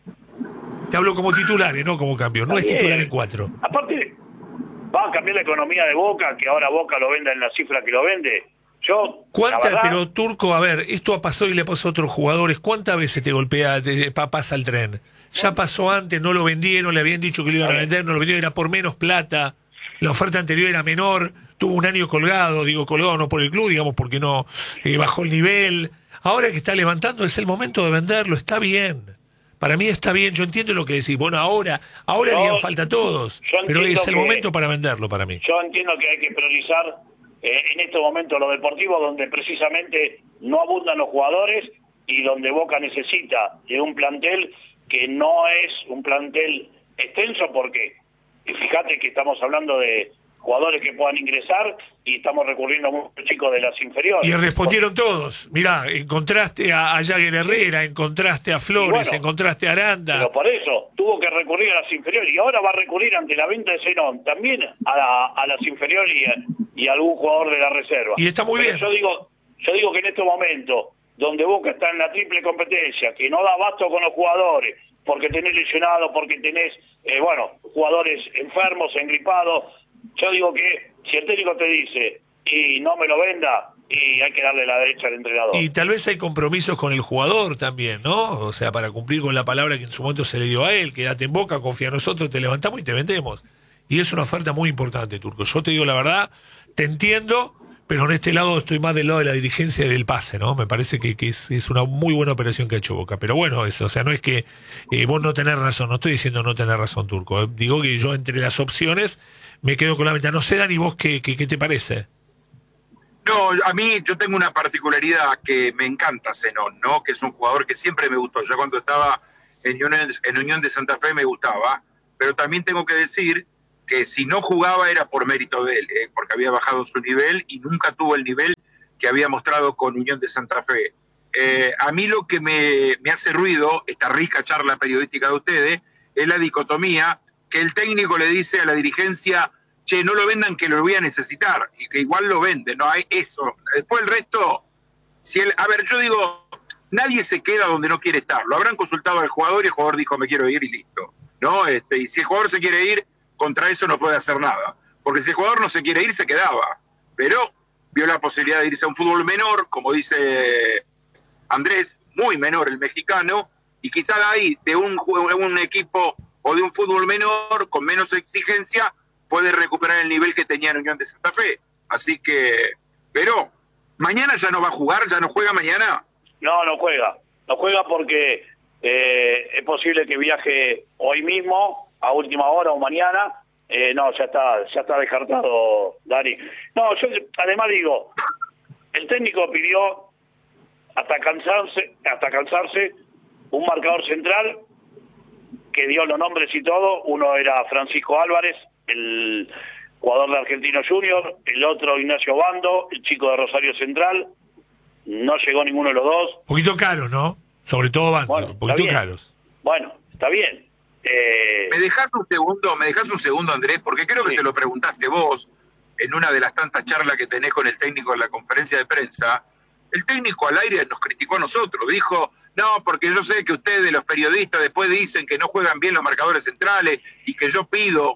Speaker 1: Te hablo como titular, ¿eh? No como cambio. No es
Speaker 3: Está bien.
Speaker 1: titular en cuatro.
Speaker 3: Aparte, va a cambiar la economía de Boca, que ahora Boca lo venda en la cifra que lo vende. Yo, la
Speaker 1: ¿Cuántas?
Speaker 3: verdad,
Speaker 1: Pero Turco, a ver, esto ha pasado y le pasó a otros jugadores. ¿Cuántas veces te golpea, te, pa- pasa el tren? Ya pasó antes, no lo vendieron, le habían dicho que lo iban a vender, no lo vendieron, era por menos plata. La oferta anterior era menor, tuvo un año colgado, digo colgado no por el club, digamos porque no eh, bajó el nivel. Ahora que está levantando es el momento de venderlo, está bien. Para mí está bien, yo entiendo lo que decís. Bueno, ahora, ahora
Speaker 3: Yo-
Speaker 1: harían falta a todos,
Speaker 3: yo
Speaker 1: pero
Speaker 3: entiendo
Speaker 1: es el
Speaker 3: que-
Speaker 1: momento para venderlo para mí.
Speaker 3: yo entiendo que hay que priorizar eh, en este momento lo deportivo, donde precisamente no abundan los jugadores y donde Boca necesita de un plantel que no es un plantel extenso, porque y fíjate que estamos hablando de jugadores que puedan ingresar y estamos recurriendo a muchos chicos de las inferiores.
Speaker 1: Y respondieron todos. Mirá, encontraste a, a Jagger Herrera, encontraste a Flores,
Speaker 3: Y bueno,
Speaker 1: encontraste a Aranda.
Speaker 3: Pero por eso tuvo que recurrir a las inferiores y ahora va a recurrir ante la venta de Zenón también a, la- a las inferiores y a, y a algún jugador de la reserva.
Speaker 1: Y está muy
Speaker 3: Pero
Speaker 1: bien.
Speaker 3: Yo digo, yo digo que en este momento, donde Boca está en la triple competencia, que no da abasto con los jugadores, porque tenés lesionados, porque tenés, eh, bueno, jugadores enfermos, engripados, yo digo que si el técnico te dice, y no me lo venda, y hay que darle la derecha al entrenador.
Speaker 1: Y tal vez hay compromisos con el jugador también, ¿no? O sea, para cumplir con la palabra que en su momento se le dio a él, quédate en Boca, confía en nosotros, te levantamos y te vendemos. Y es una oferta muy importante, Turco. Yo te digo la verdad, te entiendo, pero en este lado estoy más del lado de la dirigencia y del pase, ¿no? Me parece que, que es, es una muy buena operación que ha hecho Boca. Pero bueno, eso, o sea, no es que eh, vos no tenés razón, no estoy diciendo no tener razón, Turco. Eh, Digo que yo entre las opciones me quedo con la venta. No sé, Dani, vos qué, qué, qué te parece.
Speaker 4: No, a mí yo tengo una particularidad que me encanta Zenón, ¿no? Que es un jugador que siempre me gustó. Ya cuando estaba en Unión, en Unión de Santa Fe me gustaba, pero también tengo que decir que si no jugaba era por mérito de él, ¿eh? Porque había bajado su nivel y nunca tuvo el nivel que había mostrado con Unión de Santa Fe. Eh, a mí lo que me, me hace ruido, esta rica charla periodística de ustedes, es la dicotomía que el técnico le dice a la dirigencia: che, no lo vendan que lo voy a necesitar, y que igual lo venden, no hay eso. Después el resto, si el, a ver, yo digo, nadie se queda donde no quiere estar. Lo habrán consultado al jugador y el jugador dijo, me quiero ir y listo. ¿No? Este, y si el jugador se quiere ir, contra eso no puede hacer nada. Porque si el jugador no se quiere ir, se quedaba. Pero vio la posibilidad de irse a un fútbol menor, como dice Andrés, muy menor el mexicano, y quizás ahí de un, un equipo o de un fútbol menor, con menos exigencia, puede recuperar el nivel que tenía en Unión de Santa Fe. Así que, pero, mañana ya no va a jugar, ya no juega mañana.
Speaker 3: No, no juega. No juega porque eh, es posible que viaje hoy mismo, a última hora o mañana. Eh, no, ya está, ya está descartado, Dani. No, yo además digo, el técnico pidió hasta cansarse, hasta cansarse un marcador central que dio los nombres y todo. Uno era Francisco Álvarez, el jugador de Argentino Junior, el otro Ignacio Bando, el chico de Rosario Central. No llegó ninguno de los dos.
Speaker 1: Un poquito caros, ¿no? Sobre todo Bando,
Speaker 3: Bueno,
Speaker 1: un
Speaker 3: está
Speaker 1: poquito
Speaker 3: bien.
Speaker 1: caros.
Speaker 3: Bueno, está bien. Eh,
Speaker 4: ¿Me dejás un segundo, me dejás un segundo, Andrés? Porque creo que
Speaker 3: Sí.
Speaker 4: se lo preguntaste vos en una de las tantas charlas que tenés con el técnico en la conferencia de prensa. El técnico al aire nos criticó a nosotros, dijo, no, porque yo sé que ustedes, los periodistas, después dicen que no juegan bien los marcadores centrales y que yo pido.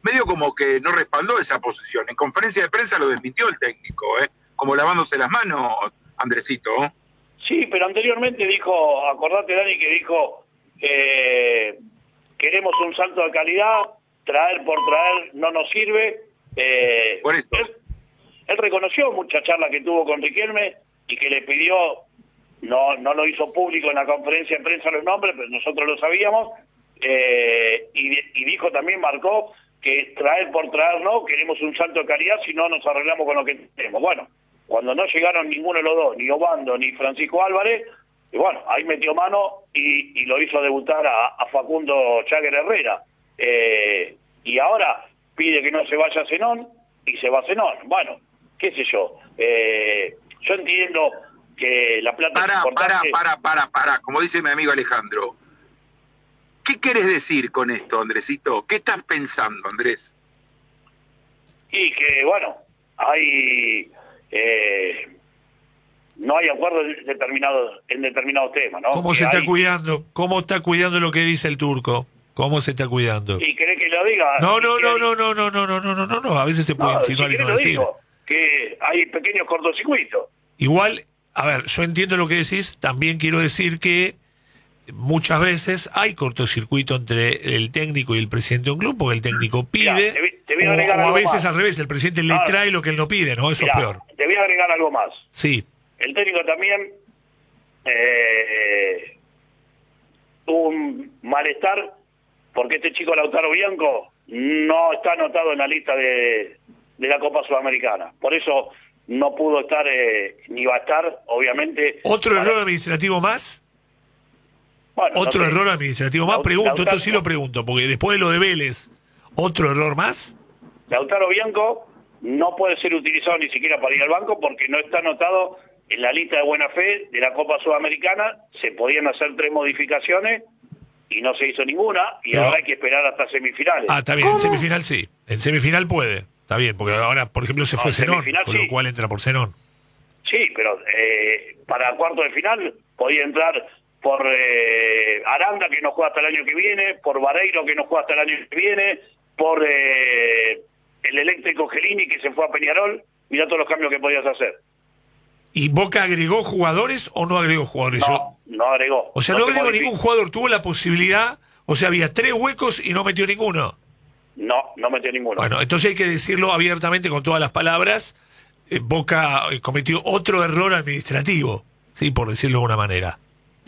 Speaker 4: medio como que no respaldó esa posición. En conferencia de prensa lo desmintió el técnico, ¿eh? Como lavándose las manos, Andresito.
Speaker 3: Sí, pero anteriormente dijo, acordate Dani, que dijo, eh, queremos un salto de calidad, traer por traer no nos sirve. Eh,
Speaker 4: por eso.
Speaker 3: Él, él reconoció mucha charla que tuvo con Riquelme y que le pidió, no no lo hizo público en la conferencia de prensa los nombres, pero nosotros lo sabíamos, eh, y, y dijo también, marcó, que traer por traer no, queremos un salto de calidad, si no nos arreglamos con lo que tenemos. Bueno, cuando no llegaron ninguno de los dos, ni Obando ni Francisco Álvarez, y bueno, ahí metió mano y, y lo hizo debutar a, a Facundo Cháguer Herrera. Eh, y ahora pide que no se vaya Zenón y se va Zenón. Bueno, qué sé yo. Eh, yo entiendo que la plata
Speaker 4: para,
Speaker 3: es importante.
Speaker 4: Para, para, para, para, como dice mi amigo Alejandro. ¿Qué querés decir con esto, Andresito? ¿Qué estás pensando, Andrés?
Speaker 3: Y que, bueno, hay... Eh, no hay acuerdo en determinados, en determinados temas, ¿no?
Speaker 1: ¿Cómo
Speaker 3: que
Speaker 1: se está
Speaker 3: hay...
Speaker 1: cuidando? ¿Cómo está cuidando lo que dice el turco? ¿Cómo se está cuidando?
Speaker 3: ¿Y querés que lo diga?
Speaker 1: No, no, no,
Speaker 3: hay...
Speaker 1: no, no, no, no, no, no, no, no, no, a veces se puede
Speaker 3: no,
Speaker 1: insinuar
Speaker 3: si
Speaker 1: y no
Speaker 3: querés lo
Speaker 1: decir.
Speaker 3: digo, que hay pequeños cortocircuitos.
Speaker 1: Igual, a ver, yo entiendo lo que decís, también quiero decir que muchas veces hay cortocircuito entre el técnico y el presidente de un club, porque el técnico pide,
Speaker 3: Mirá, te, te voy a
Speaker 1: o,
Speaker 3: agregar
Speaker 1: o a
Speaker 3: algo
Speaker 1: veces
Speaker 3: más.
Speaker 1: al revés, el presidente le
Speaker 3: No,
Speaker 1: trae lo que él no pide, ¿no? Eso
Speaker 3: mirá,
Speaker 1: es peor.
Speaker 3: Te voy a agregar algo más.
Speaker 1: Sí.
Speaker 3: El técnico también eh, tuvo un malestar porque este chico Lautaro Bianco no está anotado en la lista de, de la Copa Sudamericana. Por eso no pudo estar, eh, ni va a estar, obviamente.
Speaker 1: ¿Otro
Speaker 3: para...
Speaker 1: error administrativo más?
Speaker 3: Bueno,
Speaker 1: ¿Otro
Speaker 3: no sé.
Speaker 1: error administrativo más?
Speaker 3: Laut-
Speaker 1: Pregunto,
Speaker 3: Lautaro-
Speaker 1: esto sí lo pregunto, porque después de lo de Vélez, ¿otro error más?
Speaker 3: Lautaro Bianco no puede ser utilizado ni siquiera para ir al banco porque no está anotado en la lista de buena fe de la Copa Sudamericana. Se podían hacer tres modificaciones y no se hizo ninguna, y
Speaker 1: Pero-
Speaker 3: ahora hay que esperar hasta semifinales.
Speaker 1: Ah, está bien, en semifinal sí. En semifinal puede, está bien, porque ahora, por ejemplo, se
Speaker 3: No,
Speaker 1: fue
Speaker 3: en
Speaker 1: Zenón,
Speaker 3: semifinal
Speaker 1: con
Speaker 3: sí.
Speaker 1: lo cual entra por Zenón.
Speaker 3: Sí, pero eh, para cuarto de final podía entrar por eh, Aranda, que no juega hasta el año que viene, por Vareiro, que no juega hasta el año que viene, por eh, el eléctrico Gelini, que se fue a Peñarol. Mirá todos los cambios que podías hacer.
Speaker 1: ¿Y Boca agregó jugadores o no agregó jugadores? Yo-
Speaker 3: No, no agregó.
Speaker 1: o sea, no,
Speaker 3: No se
Speaker 1: agregó
Speaker 3: modificó.
Speaker 1: ningún jugador, tuvo la posibilidad, o sea, había tres huecos y no metió ninguno.
Speaker 3: No, no metió ninguno.
Speaker 1: Bueno, entonces hay que decirlo abiertamente con todas las palabras. eh, Boca eh, cometió otro error administrativo, sí, por decirlo de alguna manera.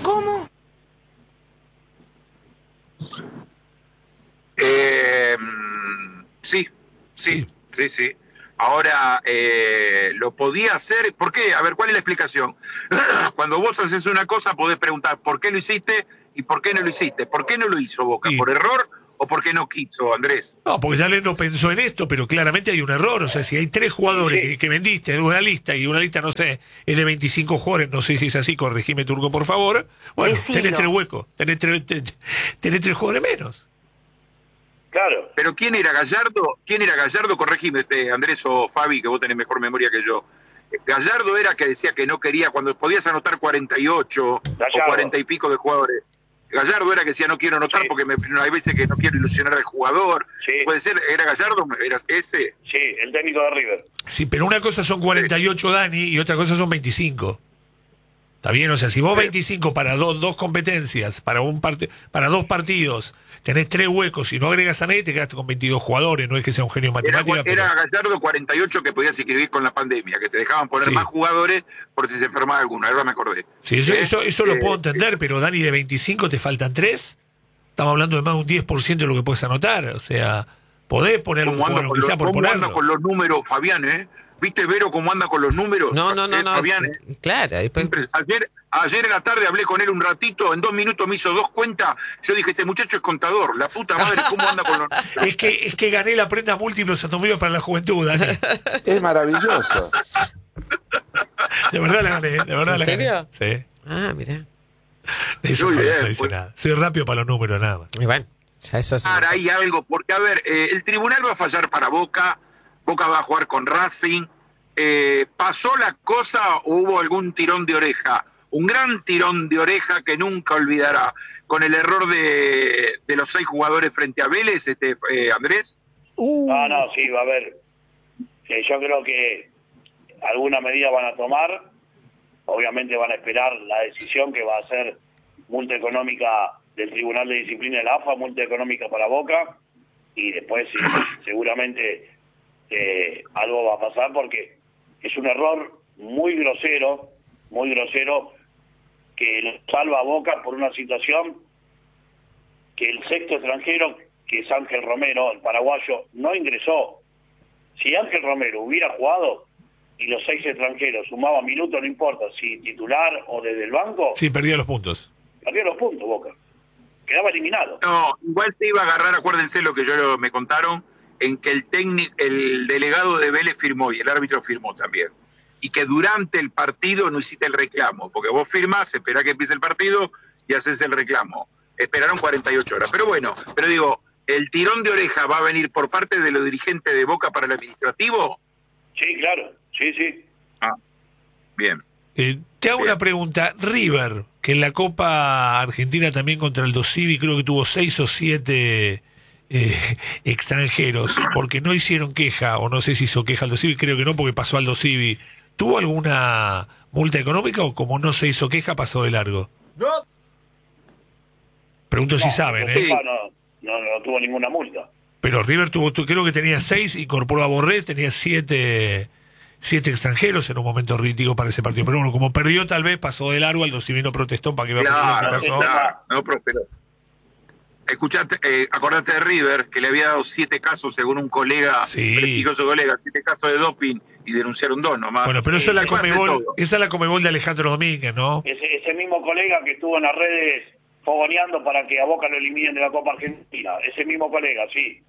Speaker 4: Eh, sí, sí, sí, sí. Ahora, eh, ¿lo podía hacer? ¿Por qué? A ver, ¿cuál es la explicación? Cuando vos haces una cosa, podés preguntar por qué lo hiciste y por qué no lo hiciste. ¿Por qué no lo hizo Boca?
Speaker 1: Sí.
Speaker 4: ¿Por error o por qué no quiso, Andrés?
Speaker 1: No, porque ya no pensó en esto, pero claramente hay un error. O sea, si hay tres jugadores
Speaker 3: Sí.
Speaker 1: que, que vendiste de una lista y una lista, no sé, es de veinticinco jugadores, no sé si es así, corregime Turco, por favor. Bueno,
Speaker 2: Decilo.
Speaker 1: tenés tres huecos, tenés tres, te- tenés tres jugadores menos.
Speaker 3: Claro.
Speaker 4: Pero ¿quién era Gallardo? ¿Quién era Gallardo? Corregime, este, Andrés o Fabi, que vos tenés mejor memoria que yo. Gallardo era que decía que no quería, cuando podías anotar cuarenta y ocho
Speaker 3: Gallardo.
Speaker 4: o cuarenta y pico de jugadores. Gallardo era que decía no quiero anotar
Speaker 3: Sí.
Speaker 4: porque me, no, hay veces que no quiero ilusionar al jugador.
Speaker 3: Sí.
Speaker 4: Puede ser, ¿era Gallardo? ¿Era ese?
Speaker 3: Sí, el técnico de River.
Speaker 1: Sí, pero una cosa son cuarenta y ocho, Dani, y otra cosa son veinticinco. ¿Está bien? O sea, si vos
Speaker 4: Sí.
Speaker 1: veinticinco para dos, dos competencias, para un parte, para dos partidos, tenés tres huecos y no agregas a nadie, te quedaste con veintidós jugadores. No es que sea un genio en
Speaker 4: Era,
Speaker 1: matemática, pero...
Speaker 4: era Gallardo cuarenta y ocho que podías inscribir con la pandemia, que te dejaban poner
Speaker 1: Sí.
Speaker 4: más jugadores por si se enfermaba alguno. Ahora me acordé.
Speaker 1: Sí, eso,
Speaker 4: ¿Eh?
Speaker 1: eso, eso lo
Speaker 4: Eh,
Speaker 1: puedo entender, pero Dani, de veinticinco te faltan tres. Estamos hablando de más de un diez por ciento de lo que puedes anotar. O sea, podés poner un
Speaker 4: ¿Cómo anda
Speaker 1: jugador,
Speaker 4: con
Speaker 1: aunque
Speaker 4: los,
Speaker 1: sea por
Speaker 4: cómo anda
Speaker 1: ponerlo.
Speaker 4: con los números, Fabián, eh? ¿Viste, Vero, cómo anda con los números?
Speaker 2: No, no, no,
Speaker 4: Eh,
Speaker 2: no.
Speaker 4: Fabián, eh?
Speaker 2: Claro, después-
Speaker 4: Siempre- Ayer, ayer en la tarde hablé con él un ratito, en dos minutos me hizo dos cuentas. Yo dije, este muchacho es contador, la puta madre, ¿cómo anda con los
Speaker 1: Es que, es que gané la prenda múltiplos Santo Medio para la juventud, Dani.
Speaker 5: Es maravilloso.
Speaker 1: De verdad la gané, de verdad
Speaker 2: ¿En
Speaker 1: la
Speaker 2: serio?
Speaker 1: gané. Sí.
Speaker 2: Ah, mirá.
Speaker 1: Eso
Speaker 4: Muy
Speaker 1: no,
Speaker 4: bien,
Speaker 1: no dice
Speaker 4: pues.
Speaker 1: nada. Soy rápido para los números, nada más.
Speaker 2: Y bueno, ya eso es un-
Speaker 4: Ahora hay algo, porque a ver, eh, el tribunal va a fallar para Boca, Boca va a jugar con Racing. Eh, ¿Pasó la cosa o hubo algún tirón de oreja? Un gran tirón de oreja que nunca olvidará, con el error de, de los seis jugadores frente a Vélez, este, eh, Andrés.
Speaker 3: No, no, sí, va a haber. Eh, yo creo que alguna medida van a tomar. Obviamente van a esperar la decisión que va a ser multa económica del Tribunal de Disciplina de la A F A, multa económica para Boca, y después sí, seguramente eh, algo va a pasar porque es un error muy grosero, muy grosero, que lo salva a Boca por una situación que el sexto extranjero, que es Ángel Romero, el paraguayo, no ingresó. Si Ángel Romero hubiera jugado y los seis extranjeros sumaban minutos, no importa si titular o desde el banco,
Speaker 1: Sí, perdía los puntos.
Speaker 3: perdía los puntos Boca. Quedaba eliminado.
Speaker 4: No, igual se iba a agarrar, acuérdense lo que yo me contaron, en que el técnico, el delegado de Vélez firmó y el árbitro firmó también. Y que durante el partido no hiciste el reclamo, porque vos firmás, esperás que empiece el partido y haces el reclamo. Esperaron cuarenta y ocho horas. Pero bueno, pero digo, ¿el tirón de oreja va a venir por parte de los dirigentes de Boca para el administrativo?
Speaker 3: Sí, claro, sí, sí.
Speaker 4: Ah, bien.
Speaker 1: Eh, te hago
Speaker 4: Bien.
Speaker 1: una pregunta. River, que en la Copa Argentina también contra el Dosivi creo que tuvo seis o siete eh, extranjeros, porque no hicieron queja, o no sé si hizo queja al Dosivi, creo que no, porque pasó al Dosivi. ¿Tuvo alguna multa económica o como no se hizo queja pasó de largo?
Speaker 6: No.
Speaker 1: Pregunto si
Speaker 3: No,
Speaker 1: saben,
Speaker 3: no,
Speaker 1: ¿eh?
Speaker 3: no, no, no tuvo ninguna multa.
Speaker 1: Pero River tuvo, tu- creo que tenía seis, incorporó a Borré, tenía siete, siete extranjeros en un momento crítico para ese partido. Pero bueno, como perdió tal vez, pasó de largo, al Dosivi no protestó para que vea
Speaker 4: Claro,
Speaker 1: qué pasó.
Speaker 4: claro, no prosperó. Escuchate, eh, acordate de River, que le había dado siete casos, según un colega,
Speaker 1: Sí.
Speaker 4: prestigioso colega, siete casos de doping y denunciaron dos nomás.
Speaker 1: Bueno, pero eso es la
Speaker 4: Después hace
Speaker 1: Comebol,
Speaker 4: todo.
Speaker 1: esa es la Comebol de Alejandro Domínguez, ¿no?
Speaker 3: Ese, ese mismo colega que estuvo en las redes fogoneando para que a Boca lo eliminen de la Copa Argentina. Ese mismo colega, sí.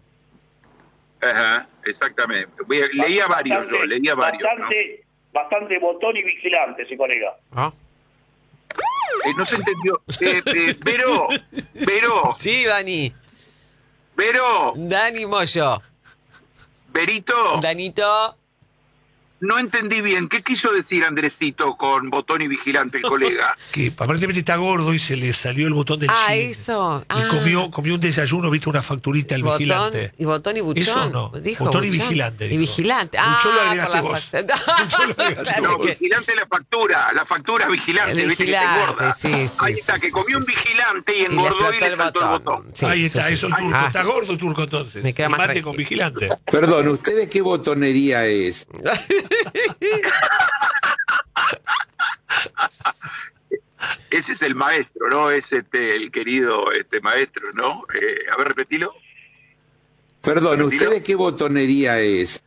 Speaker 4: Ajá, exactamente. Voy a- leía varios yo, leía varios. ¿no?
Speaker 3: Bastante, bastante botón y vigilante ese colega.
Speaker 2: ¿Ah?
Speaker 4: Eh, no se entendió. Eh, eh, Vero, Vero,
Speaker 2: Sí, Dani.
Speaker 4: Vero,
Speaker 2: Dani Moyo.
Speaker 4: Verito,
Speaker 2: Danito.
Speaker 4: no entendí bien. ¿Qué quiso decir Andresito con botón y vigilante, el colega?
Speaker 1: Que aparentemente está gordo y se le salió el botón del
Speaker 2: Ah,
Speaker 1: chin.
Speaker 2: eso.
Speaker 1: Y
Speaker 2: Ah.
Speaker 1: comió, comió un desayuno, viste, una facturita al
Speaker 2: Botón
Speaker 1: vigilante.
Speaker 2: y botón y buchón.
Speaker 1: Eso no.
Speaker 2: Dijo
Speaker 1: Botón y
Speaker 2: buchón.
Speaker 1: vigilante,
Speaker 2: Y
Speaker 1: dijo.
Speaker 2: vigilante.
Speaker 1: Buchón lo
Speaker 2: Ah,
Speaker 1: agregaste
Speaker 2: por la
Speaker 1: vos.
Speaker 2: fac-
Speaker 1: Buchón lo agregaste
Speaker 2: Claro
Speaker 4: No,
Speaker 1: vos.
Speaker 2: que-
Speaker 4: vigilante la factura, la factura vigilante,
Speaker 2: El
Speaker 4: viste que se
Speaker 2: vigilante,
Speaker 4: engorda.
Speaker 2: sí, sí,
Speaker 4: Ahí
Speaker 2: sí,
Speaker 4: está,
Speaker 2: sí,
Speaker 4: que
Speaker 2: sí,
Speaker 4: comió un
Speaker 2: sí.
Speaker 4: vigilante y
Speaker 2: Y le
Speaker 4: engordó y le
Speaker 2: explotó el
Speaker 4: saltó el
Speaker 2: botón.
Speaker 4: botón.
Speaker 2: Sí,
Speaker 1: Ahí
Speaker 2: sí,
Speaker 1: está,
Speaker 2: sí.
Speaker 1: eso el turco.
Speaker 2: Ah.
Speaker 1: Está gordo el turco entonces.
Speaker 2: Me queda
Speaker 1: Y
Speaker 2: más
Speaker 1: mate
Speaker 2: tranquilo.
Speaker 1: con vigilante.
Speaker 5: Perdón, ¿ustedes qué botonería es?
Speaker 4: Ese es el maestro, ¿no? Es este, el querido este maestro, ¿no? Eh, a ver, repetilo.
Speaker 5: Perdón,
Speaker 4: Tranquilo.
Speaker 5: ¿ustedes qué botonería es?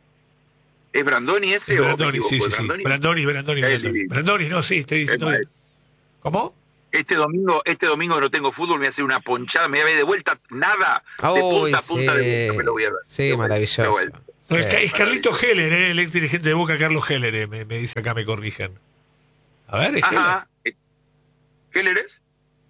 Speaker 4: ¿Es Brandoni ese
Speaker 1: Es
Speaker 4: o me
Speaker 1: Brandoni, sí,
Speaker 4: equivoco?
Speaker 1: sí, sí.
Speaker 4: ¿Brandoni?
Speaker 1: Brandoni, Brandoni,
Speaker 4: Es
Speaker 1: Brandoni.
Speaker 4: divino.
Speaker 1: Brandoni, no, sí, estoy diciendo
Speaker 4: Es
Speaker 1: bien. ¿Cómo?
Speaker 4: Este domingo, este domingo no tengo fútbol, me voy a hacer una ponchada, me voy a ver de vuelta, nada, de
Speaker 2: Uy,
Speaker 4: punta a punta
Speaker 2: sí.
Speaker 4: de vuelta, me lo voy a ver.
Speaker 2: Sí,
Speaker 4: De vuelta,
Speaker 2: maravilloso.
Speaker 4: de vuelta.
Speaker 1: No,
Speaker 2: Sí.
Speaker 1: es, es Carlito Heller, ¿eh? El ex dirigente de Boca, Carlos Heller, eh, me, me dice acá, me corrigen. A ver, es Heller.
Speaker 4: Ajá. ¿Heller es?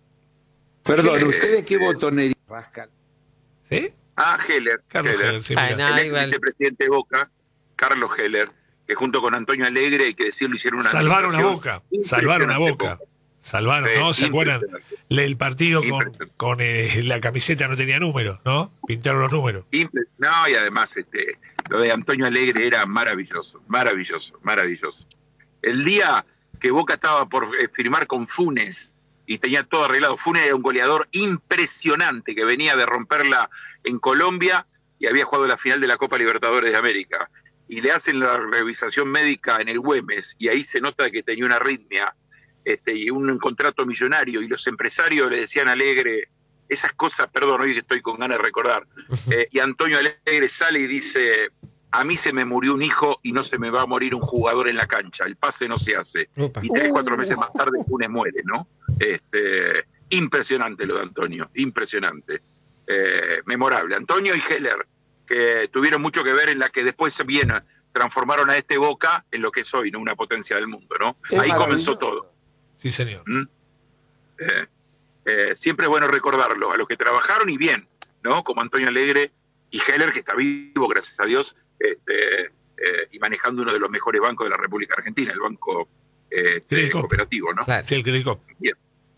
Speaker 5: Perdón,
Speaker 4: Eh,
Speaker 5: ¿ustedes qué
Speaker 4: eh,
Speaker 5: botonería? Rascal.
Speaker 1: ¿Sí?
Speaker 4: Ah, Heller.
Speaker 1: Carlos
Speaker 4: Heller.
Speaker 1: Heller, sí,
Speaker 2: Ay,
Speaker 1: mira.
Speaker 2: no.
Speaker 4: El ex
Speaker 2: igual.
Speaker 4: vicepresidente de Boca, Carlos Heller, que junto con Antonio Alegre, hay que decirlo, hicieron una
Speaker 1: Salvaron a
Speaker 4: administración
Speaker 1: Boca, salvaron a
Speaker 4: impresionante
Speaker 1: Boca. Salvaron,
Speaker 4: Sí,
Speaker 1: ¿no? ¿Se acuerdan?
Speaker 4: impresionante.
Speaker 1: El partido con,
Speaker 4: Impresionante.
Speaker 1: con eh, la camiseta no tenía números, ¿no? Pintaron los números.
Speaker 4: Impre- No, y además este, lo de Antonio Alegre era maravilloso, maravilloso, maravilloso. El día que Boca estaba por eh, firmar con Funes y tenía todo arreglado, Funes era un goleador impresionante que venía de romperla en Colombia y había jugado la final de la Copa Libertadores de América. Y le hacen la revisación médica en el Güemes y ahí se nota que tenía una arritmia este, y un contrato millonario y los empresarios le decían a Alegre esas cosas, perdón, hoy estoy con ganas de recordar. Eh, y Antonio Alegre sale y dice, a mí se me murió un hijo y no se me va a morir un jugador en la cancha, el pase no se hace.
Speaker 2: Upa.
Speaker 4: Y tres, cuatro meses más tarde Funes muere, ¿no? Este, impresionante lo de Antonio, impresionante. Eh, memorable. Antonio y Heller, que tuvieron mucho que ver en la que después bien transformaron a este Boca en lo que es hoy, ¿no? Una potencia del mundo, ¿no?
Speaker 5: Es
Speaker 4: Ahí comenzó
Speaker 5: maravilloso.
Speaker 4: todo.
Speaker 1: Sí, señor.
Speaker 4: ¿Mm? Eh, eh, siempre es bueno recordarlo, a los que trabajaron y bien, ¿no? Como Antonio Alegre y Heller, que está vivo, gracias a Dios, este, eh, y manejando uno de los mejores bancos de la República Argentina, el Banco eh,
Speaker 1: Credit Cop.
Speaker 4: Cooperativo, ¿no?
Speaker 2: Claro.
Speaker 1: Sí, el Credicop.
Speaker 4: Bien.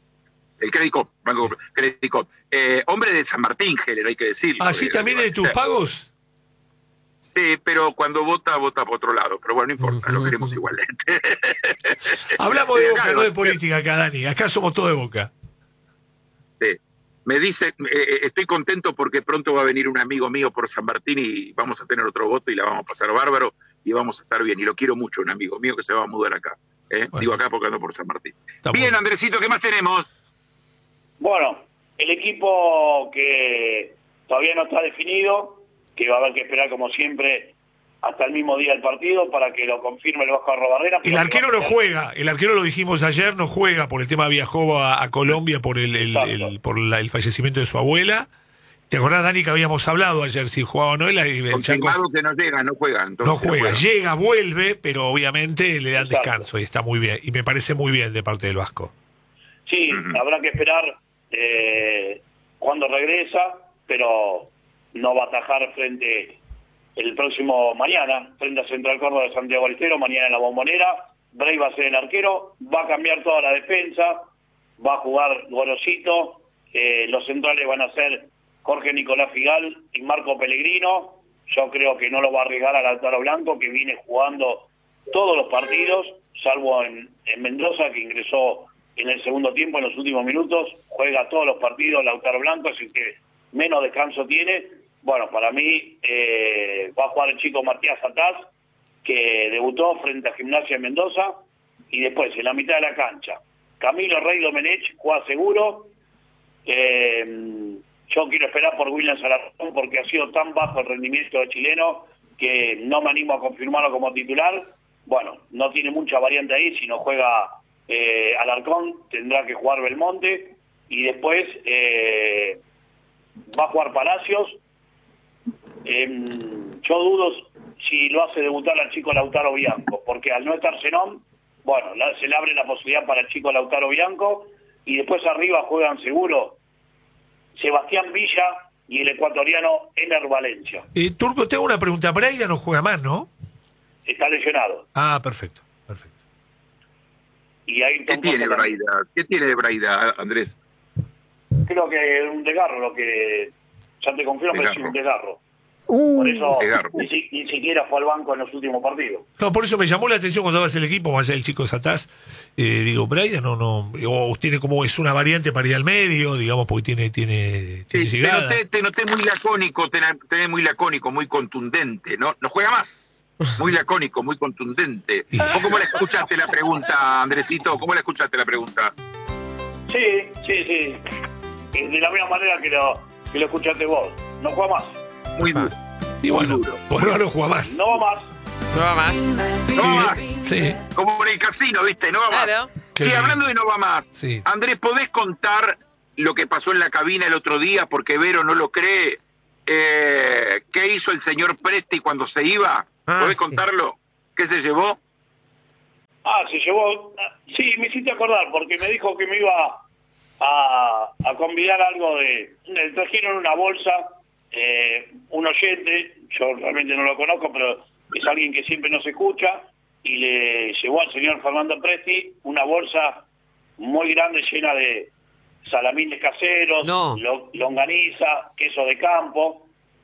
Speaker 4: El Credit Cop, Banco Credit Cop. Eh, hombre de San Martín, Heller, hay que decirlo.
Speaker 1: Ah, sí,
Speaker 4: Eh,
Speaker 1: también de tus
Speaker 4: eh,
Speaker 1: pagos.
Speaker 4: Sí, pero cuando vota, vota por otro lado. Pero bueno, no importa, lo queremos igualmente.
Speaker 1: Hablamos de
Speaker 4: Sí,
Speaker 1: Boca,
Speaker 4: acá,
Speaker 1: no de
Speaker 4: no,
Speaker 1: política acá, Dani. Acá somos todos de Boca.
Speaker 4: Sí. Me dice, eh, estoy contento porque pronto va a venir un amigo mío por San Martín y vamos a tener otro voto y la vamos a pasar bárbaro y vamos a estar bien. Y lo quiero mucho, un amigo mío que se va a mudar acá. ¿eh?
Speaker 1: Bueno.
Speaker 4: Digo acá porque ando por San Martín.
Speaker 1: Está
Speaker 4: Bien,
Speaker 1: bueno.
Speaker 4: Andresito, ¿qué más tenemos?
Speaker 3: Bueno, el equipo que todavía no está definido, que va a haber que esperar como siempre hasta el mismo día del partido para que lo confirme el Vasco Arrobarrena.
Speaker 1: El arquero no juega, el arquero lo dijimos ayer, no juega por el tema, viajó a, a Colombia por el, el, el- por la- el fallecimiento de su abuela. ¿Te acordás, Dani, que habíamos hablado ayer si jugaba o no? El, el Chaco
Speaker 4: Confirmado que no llega, no juega.
Speaker 1: no
Speaker 4: Entonces,
Speaker 1: juega, llega, vuelve, pero obviamente le dan
Speaker 3: Exacto.
Speaker 1: descanso y está muy bien. Y me parece muy bien de parte del Vasco.
Speaker 3: Sí,
Speaker 4: Ujú.
Speaker 3: habrá que esperar eh, cuando regresa, pero no va a atajar frente el próximo mañana, frente a Central Córdoba de Santiago del Estero, mañana en la Bombonera. Bray va a ser el arquero, va a cambiar toda la defensa, va a jugar Gorosito, eh, los centrales van a ser Jorge Nicolás Figal y Marco Pellegrino. Yo creo que no lo va a arriesgar al Lautaro Blanco, que viene jugando todos los partidos, salvo en, en Mendoza, que ingresó en el segundo tiempo, en los últimos minutos, juega todos los partidos Lautaro Blanco, es el que menos descanso tiene. Bueno, para mí eh, va a jugar el chico Matías Ataz, que debutó frente a Gimnasia de Mendoza, y después en la mitad de la cancha Camilo Rey Domenech juega seguro. eh, yo quiero esperar por William Salarón porque ha sido tan bajo el rendimiento del chileno que no me animo a confirmarlo como titular. Bueno, no tiene mucha variante ahí, si no juega eh, Alarcón tendrá que jugar Belmonte, y después eh, va a jugar Palacios. Eh, yo dudo si lo hace debutar al chico Lautaro Bianco, porque al no estar Zenón, bueno, la, se le abre la posibilidad para el chico Lautaro Bianco, y después arriba juegan seguro Sebastián Villa y el ecuatoriano Ener Valencia.
Speaker 1: Eh, Turco, tengo una pregunta. Braida no juega más, ¿no?
Speaker 3: Está lesionado.
Speaker 1: Ah, perfecto, perfecto.
Speaker 3: Y ahí
Speaker 4: ¿Qué tiene Braida? ¿Qué tiene de Braida, Andrés?
Speaker 3: Creo que un desgarro, lo que ya te confirmo, pero es
Speaker 4: Desgarro.
Speaker 3: un desgarro. Por eso
Speaker 4: desgarro.
Speaker 3: ni, si- ni siquiera fue al banco en los últimos partidos.
Speaker 1: No, por eso me llamó la atención cuando vas el equipo, más allá del chico Satás. Eh, digo, Braida no, no, o tiene como, es una variante para ir al medio, digamos, porque tiene, tiene, tiene
Speaker 4: Sí, te,
Speaker 1: llegada.
Speaker 4: noté, te noté muy lacónico, te, te noté muy lacónico, muy contundente. No, no juega más. Muy lacónico, muy contundente. ¿Vos cómo la escuchaste la pregunta, Andresito? ¿Cómo la escuchaste la pregunta?
Speaker 3: Sí, sí, sí. Y de la misma manera que lo, que lo escuchaste vos. No juega más.
Speaker 4: Muy duro.
Speaker 1: Y bueno,
Speaker 4: muy duro.
Speaker 1: por ahora no juega más.
Speaker 3: No va más.
Speaker 2: No va más.
Speaker 4: No va
Speaker 1: Eh,
Speaker 4: más.
Speaker 1: Sí,
Speaker 4: Como en el casino, ¿viste? No va más.
Speaker 2: Claro.
Speaker 1: Qué
Speaker 4: Sí,
Speaker 1: bien.
Speaker 4: hablando de no va más.
Speaker 1: Sí.
Speaker 4: Andrés, ¿podés contar lo que pasó en la cabina el otro día? Porque Vero no lo cree. Eh, ¿Qué hizo el señor Presti cuando se iba?
Speaker 2: Ah,
Speaker 4: ¿Podés
Speaker 2: sí.
Speaker 4: contarlo? ¿Qué se llevó?
Speaker 3: Ah, se llevó... ah, Sí, me hiciste acordar, porque me dijo que me iba a, a convidar algo de... Le trajeron una bolsa, eh, un oyente, yo realmente no lo conozco, pero es alguien que siempre nos escucha, y le llevó al señor Fernando Presti una bolsa muy grande llena de salamines caseros,
Speaker 2: No.
Speaker 3: lo- longaniza, queso de campo.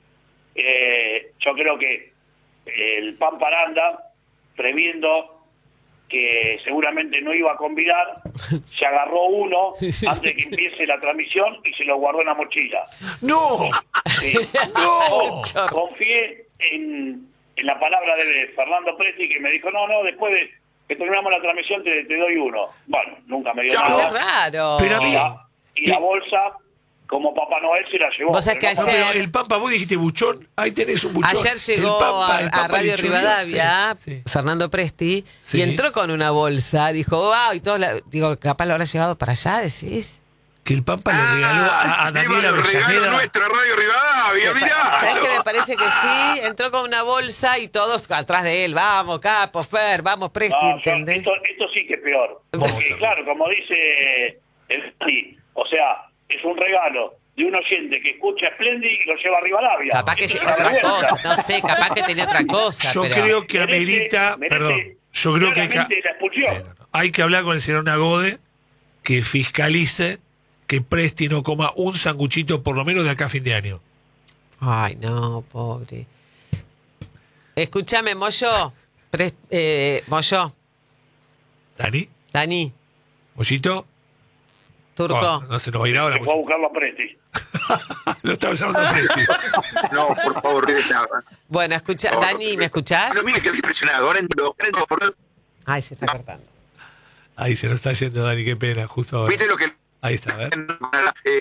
Speaker 3: Eh, yo creo que el Pan Paranda, previendo que seguramente no iba a convidar, se agarró uno antes de que empiece la transmisión y se lo guardó en la mochila.
Speaker 1: ¡No!
Speaker 3: Sí.
Speaker 1: ¡No!
Speaker 3: Yo confié en, en la palabra de Fernando Presti, que me dijo, no, no, después de que terminamos la transmisión te, te doy uno. Bueno, nunca me dio
Speaker 4: Chao.
Speaker 2: Qué
Speaker 3: nada.
Speaker 2: raro.
Speaker 1: Pero a mí-
Speaker 3: Y la, y la bolsa, como Papá Noel, se la llevó.
Speaker 2: Vos sabés
Speaker 3: Pero
Speaker 2: que
Speaker 3: no
Speaker 1: No,
Speaker 3: fue-
Speaker 1: pero
Speaker 2: Ayer-
Speaker 1: el Pampa, vos dijiste buchón, ahí tenés un buchón.
Speaker 2: Ayer llegó
Speaker 1: El Pampa, el
Speaker 2: a,
Speaker 1: Pampa
Speaker 2: a Radio
Speaker 1: Lichurió.
Speaker 2: Rivadavia
Speaker 1: Sí, sí.
Speaker 2: Fernando Presti
Speaker 1: Sí.
Speaker 2: y entró con una bolsa. Dijo, wow, y todos, la- digo, capaz lo habrá llevado para allá, decís.
Speaker 1: Que el Pampa le regaló a, a Daniela
Speaker 4: lleva los regalos
Speaker 1: Avellaneda.
Speaker 4: nuestra Radio Rivadavia, mirá.
Speaker 2: ¿Sabés que me parece que sí? Entró con una bolsa y todos atrás de él. Vamos, Capo, Fer, vamos, Presti,
Speaker 3: No, yo-
Speaker 2: ¿entendés?
Speaker 3: esto, esto sí que es peor.
Speaker 1: ¿Cómo
Speaker 3: Porque,
Speaker 1: que?
Speaker 3: claro, como dice el Dani, o sea, es un regalo de un oyente que escucha Splendid y lo lleva a Rivadavia.
Speaker 2: Capaz que
Speaker 3: Esto es
Speaker 2: lleva
Speaker 3: una
Speaker 2: otra
Speaker 3: vergüenza.
Speaker 2: cosa, no sé, capaz que tenía otra cosa.
Speaker 1: Yo
Speaker 2: pero...
Speaker 1: creo que
Speaker 3: Merece-
Speaker 1: amerita,
Speaker 3: merece
Speaker 1: perdón, yo creo que hay que,
Speaker 3: claramente la expulsión.
Speaker 1: Sí, no, no. Hay que hablar con el señor Nagode que fiscalice que Presti no coma un sanguchito por lo menos de acá a fin de año.
Speaker 2: Ay, no, pobre. Escúchame, Moyo. Pre- eh, Moyo.
Speaker 1: ¿Dani?
Speaker 2: Dani.
Speaker 1: ¿Mollito?
Speaker 2: Turco.
Speaker 1: Oh, no se nos va a ir ahora.
Speaker 3: Se fue a buscarlo a Presti.
Speaker 1: Lo estaba llamando a Presti.
Speaker 4: No, por favor, regresa.
Speaker 2: Bueno, escucha,
Speaker 4: No,
Speaker 2: Dani,
Speaker 4: no,
Speaker 2: ¿me escuchás?
Speaker 4: Pero mire que impresionado. Ahora entiendo. Ahora entiendo por-
Speaker 2: Ay, se está cortando.
Speaker 1: Ahí se nos está yendo Dani, qué pena, justo ahora.
Speaker 4: ¿Viste lo que
Speaker 1: Ahí está, a ver.
Speaker 4: Eh,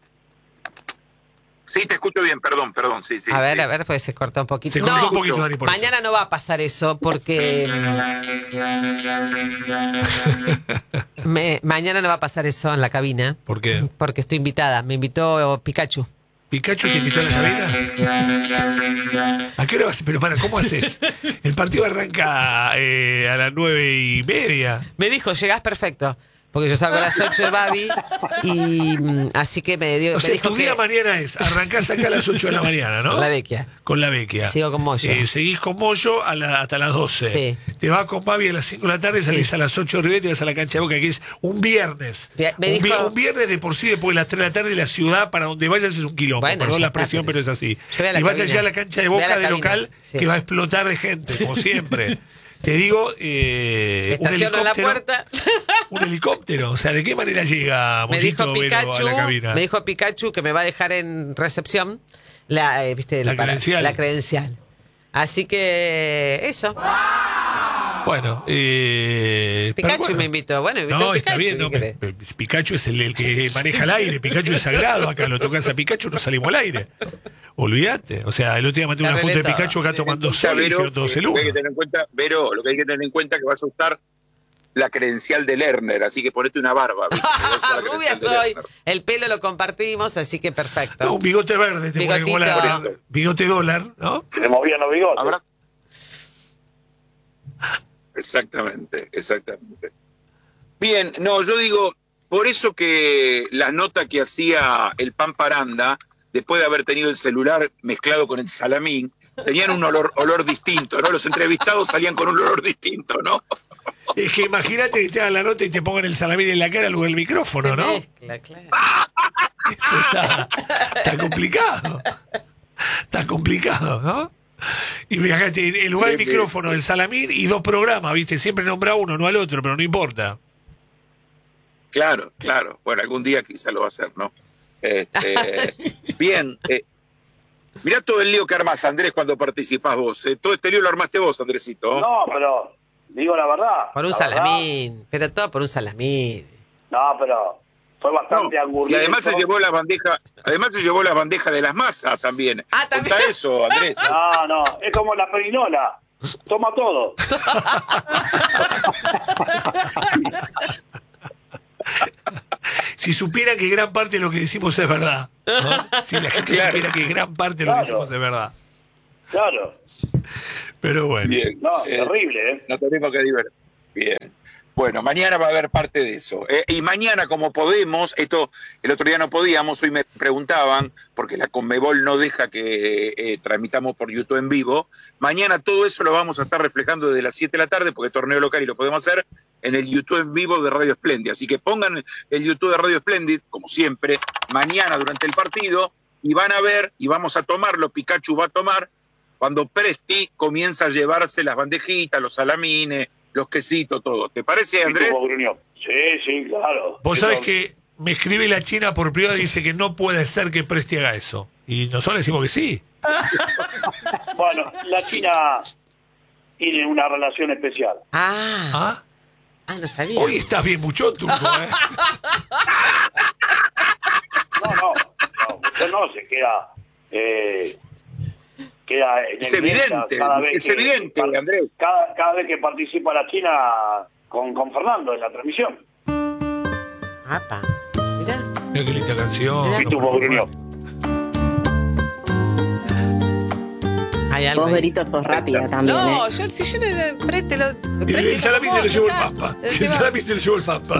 Speaker 4: sí, te escucho bien, perdón, perdón, sí, sí.
Speaker 2: A ver,
Speaker 4: sí.
Speaker 2: a ver, pues se cortó un poquito.
Speaker 1: Se cortó
Speaker 2: No,
Speaker 1: un poquito, Dani, por
Speaker 2: mañana no va a pasar eso porque... Me- mañana no va a pasar eso en la cabina.
Speaker 1: eso. ¿Por qué?
Speaker 2: Porque estoy invitada. Me invitó Pikachu.
Speaker 1: ¿Pikachu te invitó a la cabina? ¿A qué hora vas? Pero para, ¿cómo haces? El partido arranca eh, a las nueve y media.
Speaker 2: Me dijo, llegás perfecto. Porque yo salgo a las ocho de Babi y mm, así que me, dio,
Speaker 1: O
Speaker 2: me
Speaker 1: sea,
Speaker 2: dijo
Speaker 1: tu
Speaker 2: que...
Speaker 1: día mañana es, arrancás acá a las ocho de la mañana, ¿no?
Speaker 2: La vecchia.
Speaker 1: Con la vecchia.
Speaker 2: Sigo con Moyo.
Speaker 1: Eh, seguís con Moyo a la- hasta las doce.
Speaker 2: Sí.
Speaker 1: Te vas con Babi a las cinco de la tarde, salís
Speaker 2: Sí.
Speaker 1: a las ocho de Rivera y te vas a la cancha de Boca, que es un viernes.
Speaker 2: Me- me
Speaker 1: un, vi-
Speaker 2: dijo-
Speaker 1: un viernes de por sí, después de las tres de la tarde, la ciudad para donde vayas es un quilombo.
Speaker 2: Bueno,
Speaker 1: Perdón
Speaker 2: ya
Speaker 1: la
Speaker 2: está,
Speaker 1: presión,
Speaker 2: pero-
Speaker 1: pero es así.
Speaker 2: Yo voy a la
Speaker 1: Y vas
Speaker 2: cabina.
Speaker 1: allá a la cancha de
Speaker 2: Voy a
Speaker 1: Boca
Speaker 2: la
Speaker 1: de
Speaker 2: cabina,
Speaker 1: local,
Speaker 2: sí.
Speaker 1: que va a explotar de gente, como siempre. Te digo, eh, un
Speaker 2: Estaciono en la
Speaker 1: helicóptero.
Speaker 2: puerta.
Speaker 1: Un helicóptero. O sea, ¿de qué manera llega
Speaker 2: Me dijo
Speaker 1: Mollito Vero a
Speaker 2: Pikachu,
Speaker 1: la cabina?
Speaker 2: me dijo Pikachu que me va a dejar en recepción la, eh, ¿viste?
Speaker 1: La
Speaker 2: El para-
Speaker 1: credencial.
Speaker 2: la credencial. Así que eso.
Speaker 1: Bueno, eh, pero
Speaker 2: Pikachu
Speaker 1: bueno.
Speaker 2: me invitó. Bueno, me invitó
Speaker 1: No,
Speaker 2: Pikachu.
Speaker 1: está bien.
Speaker 2: ¿qué
Speaker 1: No,
Speaker 2: querés?
Speaker 1: pe- pe- Pikachu es el, el que maneja el aire. Pikachu es sagrado. Acá lo tocas a Pikachu, no salimos al aire. Olvídate. O sea, el otro día mandé una
Speaker 2: Arreglé
Speaker 1: foto de
Speaker 2: todo.
Speaker 1: Pikachu acá tomando
Speaker 4: O sea,
Speaker 1: sol y
Speaker 4: Vero,
Speaker 1: dijeron todos el
Speaker 4: lo que hay
Speaker 1: uno.
Speaker 4: que tener en cuenta, Vero, lo que hay que tener en cuenta es que vas a usar la credencial de Lerner, así que ponete una barba. ¿viste? Vas a usar la
Speaker 2: Rubia
Speaker 4: credencial de
Speaker 2: soy.
Speaker 4: Lerner.
Speaker 2: El pelo lo compartimos, así que perfecto.
Speaker 1: No, un bigote verde. Te pone como la-
Speaker 2: Bigotito.
Speaker 1: bigote dólar, ¿no?
Speaker 3: Se le movían los bigotes.
Speaker 4: Habrá- Exactamente, exactamente. Bien, no, yo digo, por eso que la nota que hacía el Pan Paranda, después de haber tenido el celular mezclado con el salamín, tenían un olor, olor distinto, ¿no? Los entrevistados salían con un olor distinto, ¿no?
Speaker 1: Es que imagínate que te hagan la nota y te pongan el salamín en la cara en lugar del micrófono, ¿no?
Speaker 2: Mezcla, claro.
Speaker 1: Eso está, está complicado. Está complicado, ¿no? Y fíjate, en lugar del
Speaker 4: Sí, sí.
Speaker 1: micrófono, el salamín y dos programas, ¿viste? Siempre nombra a uno, no al otro, pero no importa.
Speaker 4: Claro, claro. Bueno, algún día quizá lo va a hacer, ¿no? Este, bien. Eh, mirá todo el lío que armas, Andrés, cuando participás vos. eh. Todo este lío lo armaste vos, Andresito.
Speaker 3: No, pero digo la verdad.
Speaker 2: Por un
Speaker 3: la
Speaker 2: salamín. Pero todo por un salamín.
Speaker 3: verdad. No, pero fue bastante
Speaker 4: No,
Speaker 3: angurriento.
Speaker 4: y además se llevó la bandeja, además se llevó la bandeja de las masas también.
Speaker 2: Ah, ¿también?
Speaker 4: Contá eso, Andrés.
Speaker 3: No, no, es como la perinola. Toma todo.
Speaker 1: Si supieran que gran parte de lo que decimos es verdad, ¿no? Si la gente
Speaker 4: Claro.
Speaker 1: supiera que gran parte de lo que
Speaker 3: Claro.
Speaker 1: decimos es verdad.
Speaker 3: Claro.
Speaker 1: Pero bueno.
Speaker 4: Bien.
Speaker 3: No,
Speaker 4: Eh,
Speaker 3: terrible, ¿eh?
Speaker 4: No tenemos que divertir. Bien. Bueno, mañana va a haber parte de eso. Eh, y mañana, como podemos, esto el otro día no podíamos, hoy me preguntaban, porque la Conmebol no deja que eh, transmitamos por YouTube en vivo. Mañana todo eso lo vamos a estar reflejando desde las siete de la tarde, porque es torneo local y lo podemos hacer en el YouTube en vivo de Radio Splendid. Así que pongan el YouTube de Radio Splendid, como siempre, mañana durante el partido, y van a ver, y vamos a tomarlo, Pikachu va a tomar, cuando Presti comienza a llevarse las bandejitas, los salamines, los quesitos, todo. ¿Te parece, Andrés?
Speaker 3: Tipo gruñón. Sí, sí, claro.
Speaker 1: Vos
Speaker 3: Eso-
Speaker 1: sabés que me escribe la China por privado y dice que no puede ser que Presti haga eso. Y nosotros decimos que sí.
Speaker 3: Bueno, la China tiene una relación especial.
Speaker 2: Ah,
Speaker 1: ¿Ah?
Speaker 2: ah, no sabía.
Speaker 1: Hoy estás bien mucho, Turco, ¿eh?
Speaker 3: No, no, no, usted no se queda. Eh, queda en
Speaker 4: Es
Speaker 3: evidencia
Speaker 4: evidente,
Speaker 3: cada vez
Speaker 4: es
Speaker 3: que-
Speaker 4: evidente,
Speaker 3: par-
Speaker 4: Andrés.
Speaker 3: Cada, cada vez que participa la China con, con Fernando en la transmisión.
Speaker 2: Apa, mirá.
Speaker 1: Mira qué linda canción.
Speaker 2: Mirá.
Speaker 3: Sí, tuvo gruñón.
Speaker 2: Hay algo
Speaker 6: Vos,
Speaker 2: ahí.
Speaker 6: Berito, sos rápida también,
Speaker 2: No,
Speaker 6: ¿eh?
Speaker 2: yo, si yo le preste lo.
Speaker 1: El,
Speaker 2: preste
Speaker 1: el salami
Speaker 2: como
Speaker 1: se lo
Speaker 2: vos,
Speaker 1: llevó el
Speaker 2: ya está.
Speaker 1: Papa.
Speaker 2: Lo
Speaker 1: El
Speaker 2: lleva.
Speaker 1: salami se lo llevó el Papa.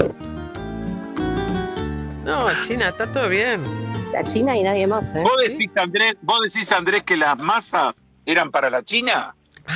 Speaker 2: No, China, está todo bien.
Speaker 6: La China y nadie más, ¿eh?
Speaker 4: ¿Vos decís, Andrés, vos decís, Andrés, que las masas eran para la China?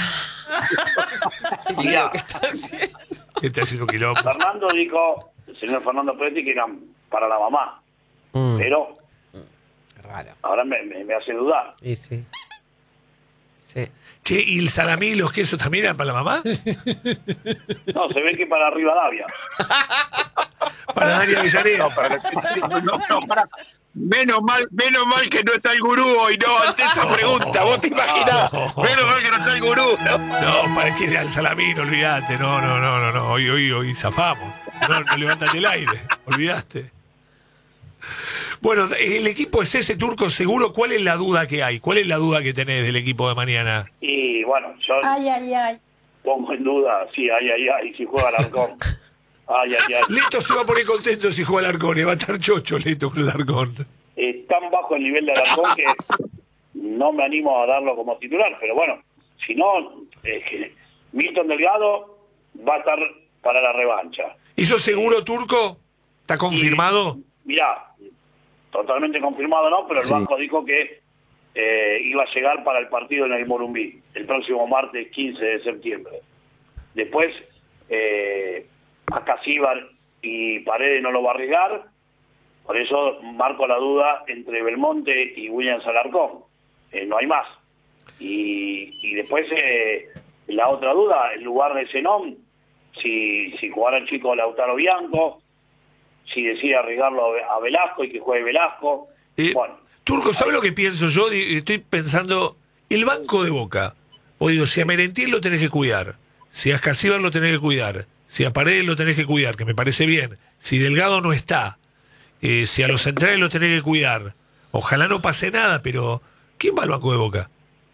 Speaker 3: Mirá,
Speaker 2: ¿Qué está haciendo?
Speaker 1: ¿Qué te hace un quilombo?
Speaker 3: Fernando dijo, el señor Fernando Presti, que eran para la mamá.
Speaker 2: Mm,
Speaker 3: Pero
Speaker 2: raro.
Speaker 3: ahora me, me, me hace dudar.
Speaker 2: Y sí. Sí.
Speaker 1: Che, ¿y el salamí y los quesos también eran para la mamá?
Speaker 3: No, se ve que para Rivadavia.
Speaker 1: Para Dani Avellaneda.
Speaker 4: No, para la selección, no, no, para. Menos mal, menos mal que no está el gurú hoy, no, ante esa pregunta, vos te imaginás.
Speaker 1: No.
Speaker 4: Menos mal que no está el gurú, ¿no?
Speaker 1: No, para que era el salamí, no olvidaste. No, no, no, no, no. Hoy, hoy, hoy zafamos. No, no levantan el aire. Olvidaste. Bueno, el equipo es ese, Turco, seguro. ¿Cuál es la duda que hay? ¿Cuál es la duda que tenés del equipo de mañana?
Speaker 3: Y bueno, yo
Speaker 7: Ay, ay, ay.
Speaker 3: pongo en duda, sí, ay, ay, ay, si juega Alarcón. Ay, ay, ay.
Speaker 1: Leto se va a poner contento si juega Alarcón. Va a estar chocho Leto con Alarcón.
Speaker 3: Es tan bajo el nivel de Alarcón que no me animo a darlo como titular, pero bueno, si no, es que Milton Delgado va a estar para la revancha.
Speaker 1: ¿Eso seguro, Turco? ¿Está confirmado?
Speaker 3: Mirá, totalmente confirmado no, pero el
Speaker 5: Sí.
Speaker 3: banco dijo que eh, iba a llegar para el partido en el Morumbí, el próximo martes quince de septiembre. Después, eh, a Casíbar y Paredes no lo va a arriesgar, por eso marco la duda entre Belmonte y Williams Alarcón. Eh, no hay más. Y, y después, eh, la otra duda, el lugar de Zenón, si, si jugara el chico Lautaro Bianco, si decide arriesgarlo a Velasco y que juegue Velasco.
Speaker 1: Eh,
Speaker 3: Bueno,
Speaker 1: Turco, ¿sabes lo que pienso yo? Di- Estoy pensando, el banco de Boca. O digo, si a Merentiel lo tenés que cuidar, si a Escasíbar lo tenés que cuidar, si a Paredes lo tenés que cuidar, que me parece bien, si Delgado no está, eh, si a los centrales lo tenés que cuidar, ojalá no pase nada, pero ¿quién va al banco de Boca?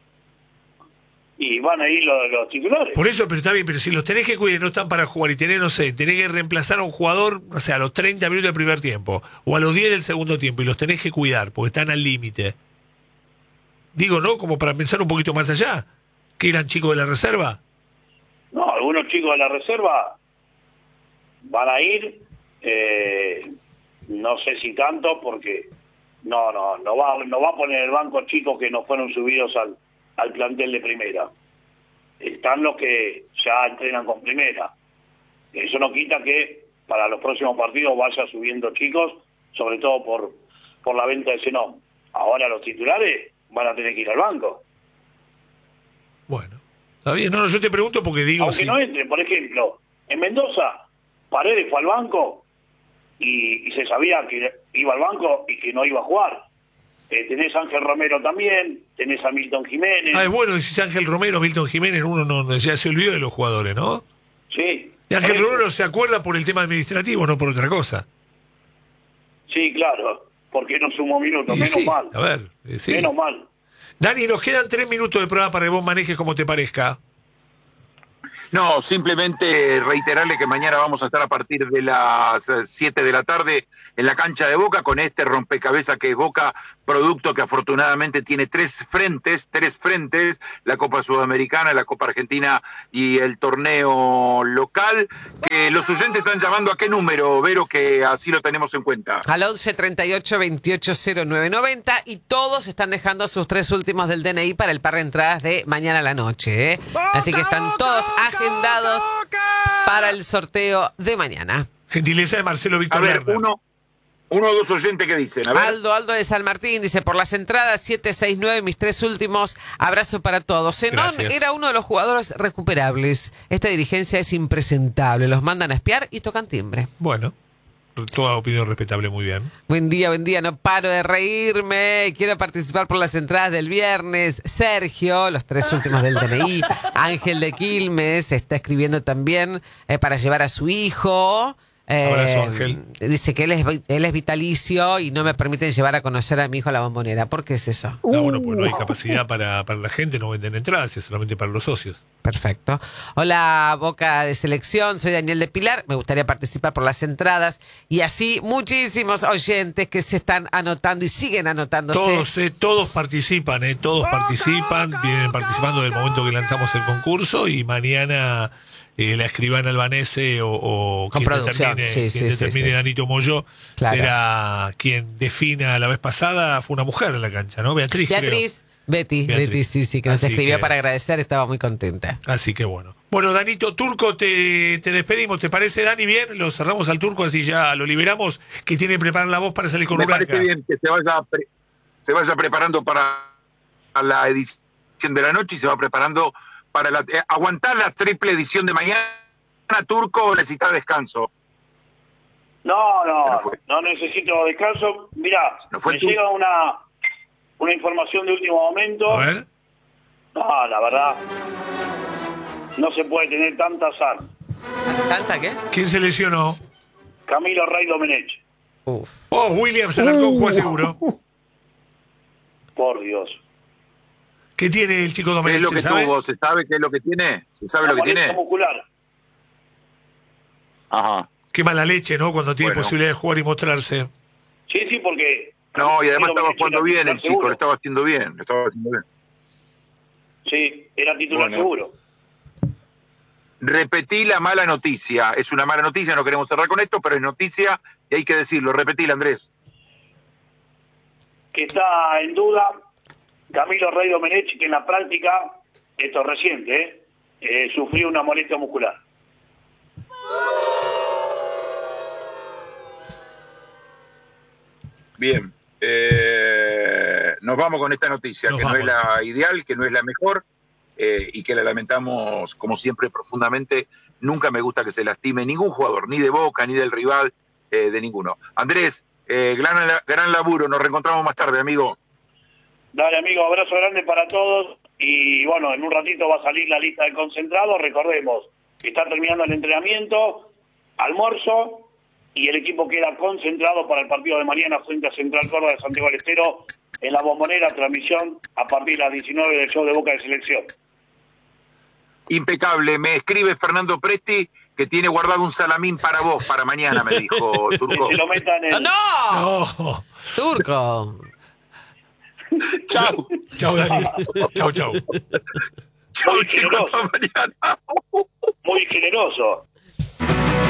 Speaker 3: y van a ir los, los titulares.
Speaker 1: Por eso, pero está bien, pero si los tenés que cuidar y no están para jugar y tenés, no sé, tenés que reemplazar a un jugador, no sé, a los treinta minutos del primer tiempo o a los diez del segundo tiempo y los tenés que cuidar porque están al límite. Digo, ¿no? Como para pensar un poquito más allá. ¿Que eran chicos de la reserva?
Speaker 3: No, algunos chicos de la reserva van a ir, eh, no sé si tanto, porque no, no, no va, no va a poner el banco chicos que no fueron subidos al, al plantel de primera. Están los que ya entrenan con primera. Eso no quita que para los próximos partidos vaya subiendo chicos, sobre todo por, por la venta de Zenón. Ahora los titulares van a tener que ir al banco.
Speaker 1: Bueno, está bien. No, no, yo te pregunto porque digo...
Speaker 3: Aunque
Speaker 1: si-
Speaker 3: no entre, por ejemplo, en Mendoza, Paredes fue al banco y, y se sabía que iba al banco y que no iba a jugar. Eh, tenés a Ángel Romero también, tenés a Milton Jiménez.
Speaker 1: Ah, es bueno, decís Ángel Romero, Milton Jiménez, uno no, ya se olvidó de los jugadores, ¿no?
Speaker 3: Sí.
Speaker 1: Y Ángel
Speaker 3: Por eso-
Speaker 1: Romero se acuerda por el tema administrativo, no por otra cosa.
Speaker 3: Sí, claro, porque no sumó minutos,
Speaker 1: Y
Speaker 3: menos
Speaker 1: sí,
Speaker 3: mal.
Speaker 1: a ver, eh, sí.
Speaker 3: Menos mal.
Speaker 1: Dani, nos quedan tres minutos de prueba para que vos manejes como te parezca.
Speaker 4: No, simplemente reiterarle que mañana vamos a estar a partir de las siete de la tarde en la cancha de Boca con este rompecabezas que es Boca, producto que afortunadamente tiene tres frentes, tres frentes, la Copa Sudamericana, la Copa Argentina y el torneo local. Que los oyentes están llamando a qué número, Vero, que así lo tenemos en cuenta.
Speaker 2: Al once treinta y ocho veintiocho cero nueve noventa y todos están dejando sus tres últimos del D N I para el par de entradas de mañana a la noche. ¿eh? Así que están todos agendados para el sorteo de mañana.
Speaker 1: Gentileza de Marcelo
Speaker 4: A
Speaker 1: Víctor
Speaker 4: ver,
Speaker 1: Lerner.
Speaker 4: uno, uno o dos oyentes que dicen. A ver.
Speaker 2: Aldo, Aldo de San Martín dice, por las entradas siete seis nueve, mis tres últimos, abrazo para todos. Zenón
Speaker 1: Gracias.
Speaker 2: era uno de los jugadores recuperables. Esta dirigencia es impresentable. Los mandan a espiar y tocan timbre.
Speaker 1: Bueno, toda opinión respetable, muy bien.
Speaker 2: Buen día, buen día, no paro de reírme. Quiero participar por las entradas del viernes. Sergio, los tres últimos del D N I. Ángel de Quilmes está escribiendo también eh, para llevar a su hijo. Eh,
Speaker 1: Abrazo, Ángel.
Speaker 2: Dice que él es, él es vitalicio y no me permiten llevar a conocer a mi hijo a la Bombonera. ¿Por qué es eso?
Speaker 1: No, bueno, pues no hay capacidad para, para la gente, no venden entradas, es solamente para los socios.
Speaker 2: Perfecto. Hola, Boca de Selección, soy Daniel de Pilar, me gustaría participar por las entradas y así muchísimos oyentes que se están anotando y siguen anotándose.
Speaker 1: Todos, eh, todos participan, eh, todos participan, vienen participando desde el momento que lanzamos el concurso y mañana eh, la escribana albanese o, o
Speaker 2: Con
Speaker 1: quien
Speaker 2: producción,
Speaker 1: determine,
Speaker 2: sí,
Speaker 1: quien
Speaker 2: sí, sí,
Speaker 1: determine
Speaker 2: sí.
Speaker 1: Danito Moyo
Speaker 2: Claro.
Speaker 1: será quien defina. La vez pasada fue una mujer en la cancha, ¿no? Beatriz,
Speaker 2: Beatriz, Betty,
Speaker 1: Beatriz.
Speaker 2: Betty, sí, sí, que nos
Speaker 1: Así
Speaker 2: escribió
Speaker 1: que-
Speaker 2: para agradecer, estaba muy contenta.
Speaker 1: creo. Así que bueno. Bueno, Danito, Turco, te, te despedimos. ¿Te parece, Dani, bien? Lo cerramos al Turco, así ya lo liberamos, que tiene que preparar la voz para salir con
Speaker 4: Me
Speaker 1: Urraca.
Speaker 4: parece bien que se vaya, pre- se vaya preparando para la edición de la noche y se va preparando para la, eh, aguantar la triple edición de mañana, Turco, o necesitas descanso.
Speaker 3: No, no,
Speaker 4: No fue.
Speaker 3: no necesito descanso. Mirá,
Speaker 4: No fue
Speaker 3: me
Speaker 4: tú.
Speaker 3: llega una, una información de último momento.
Speaker 1: A ver.
Speaker 3: No, la verdad, no se puede tener tanta azar.
Speaker 2: ¿Tanta qué?
Speaker 1: ¿Quién se lesionó?
Speaker 3: Camilo Rey Domenech,
Speaker 2: Uf.
Speaker 1: Oh, Williams Alarcón, juega seguro.
Speaker 3: por Dios.
Speaker 1: ¿Qué tiene el chico
Speaker 4: ¿Qué es
Speaker 1: Domenech?
Speaker 4: lo que
Speaker 1: ¿Sabe?
Speaker 4: tuvo? ¿Se sabe qué es lo que tiene? ¿Se sabe
Speaker 3: La
Speaker 4: lo que
Speaker 3: molestia
Speaker 4: tiene?
Speaker 3: muscular.
Speaker 4: Ajá.
Speaker 1: Qué mala leche, ¿no? Cuando tiene
Speaker 4: Bueno.
Speaker 1: posibilidad de jugar y mostrarse.
Speaker 3: Sí, sí, porque...
Speaker 4: No, y además
Speaker 3: Camilo
Speaker 4: estaba
Speaker 3: Domenech
Speaker 4: jugando
Speaker 3: era
Speaker 4: bien
Speaker 3: titular
Speaker 4: el chico,
Speaker 3: seguro.
Speaker 4: lo estaba haciendo bien, lo estaba haciendo bien.
Speaker 3: Sí, era titular
Speaker 4: Bueno.
Speaker 3: seguro.
Speaker 4: Repetí la mala noticia. Es una mala noticia, no queremos cerrar con esto, pero es noticia y hay que decirlo. Repetila, Andrés.
Speaker 3: Que está en duda Camilo Rey Domenech, que en la práctica, esto es reciente, ¿eh? Eh, sufrió una molestia muscular.
Speaker 4: Bien. Eh, nos vamos con esta noticia,
Speaker 1: Nos
Speaker 4: que no
Speaker 1: vamos.
Speaker 4: es la ideal, que no es la mejor eh, y que la lamentamos, como siempre, profundamente. Nunca me gusta que se lastime ningún jugador, ni de Boca, ni del rival, eh, de ninguno. Andrés, eh, gran, gran laburo. Nos reencontramos más tarde, amigo.
Speaker 3: Dale, amigo, abrazo grande para todos. Y bueno, en un ratito va a salir la lista de concentrados. Recordemos que está terminando el entrenamiento, almuerzo, y el equipo queda concentrado para el partido de mañana frente a Central Córdoba de Santiago del Estero en la Bombonera, transmisión a partir de las diecinueve del show de Boca de Selección.
Speaker 4: Impecable. Me escribe Fernando Presti que tiene guardado un salamín para vos, para mañana, me dijo
Speaker 3: Que
Speaker 4: Turco.
Speaker 3: se lo metan en...
Speaker 2: ¡Ah, ¡No!
Speaker 1: No.
Speaker 2: Turco.
Speaker 4: Chau.
Speaker 1: Chau, Dani. Chau, chau.
Speaker 4: Chau,
Speaker 3: Muy
Speaker 4: chicos.
Speaker 3: generoso.
Speaker 4: Hasta mañana.
Speaker 3: Muy generoso.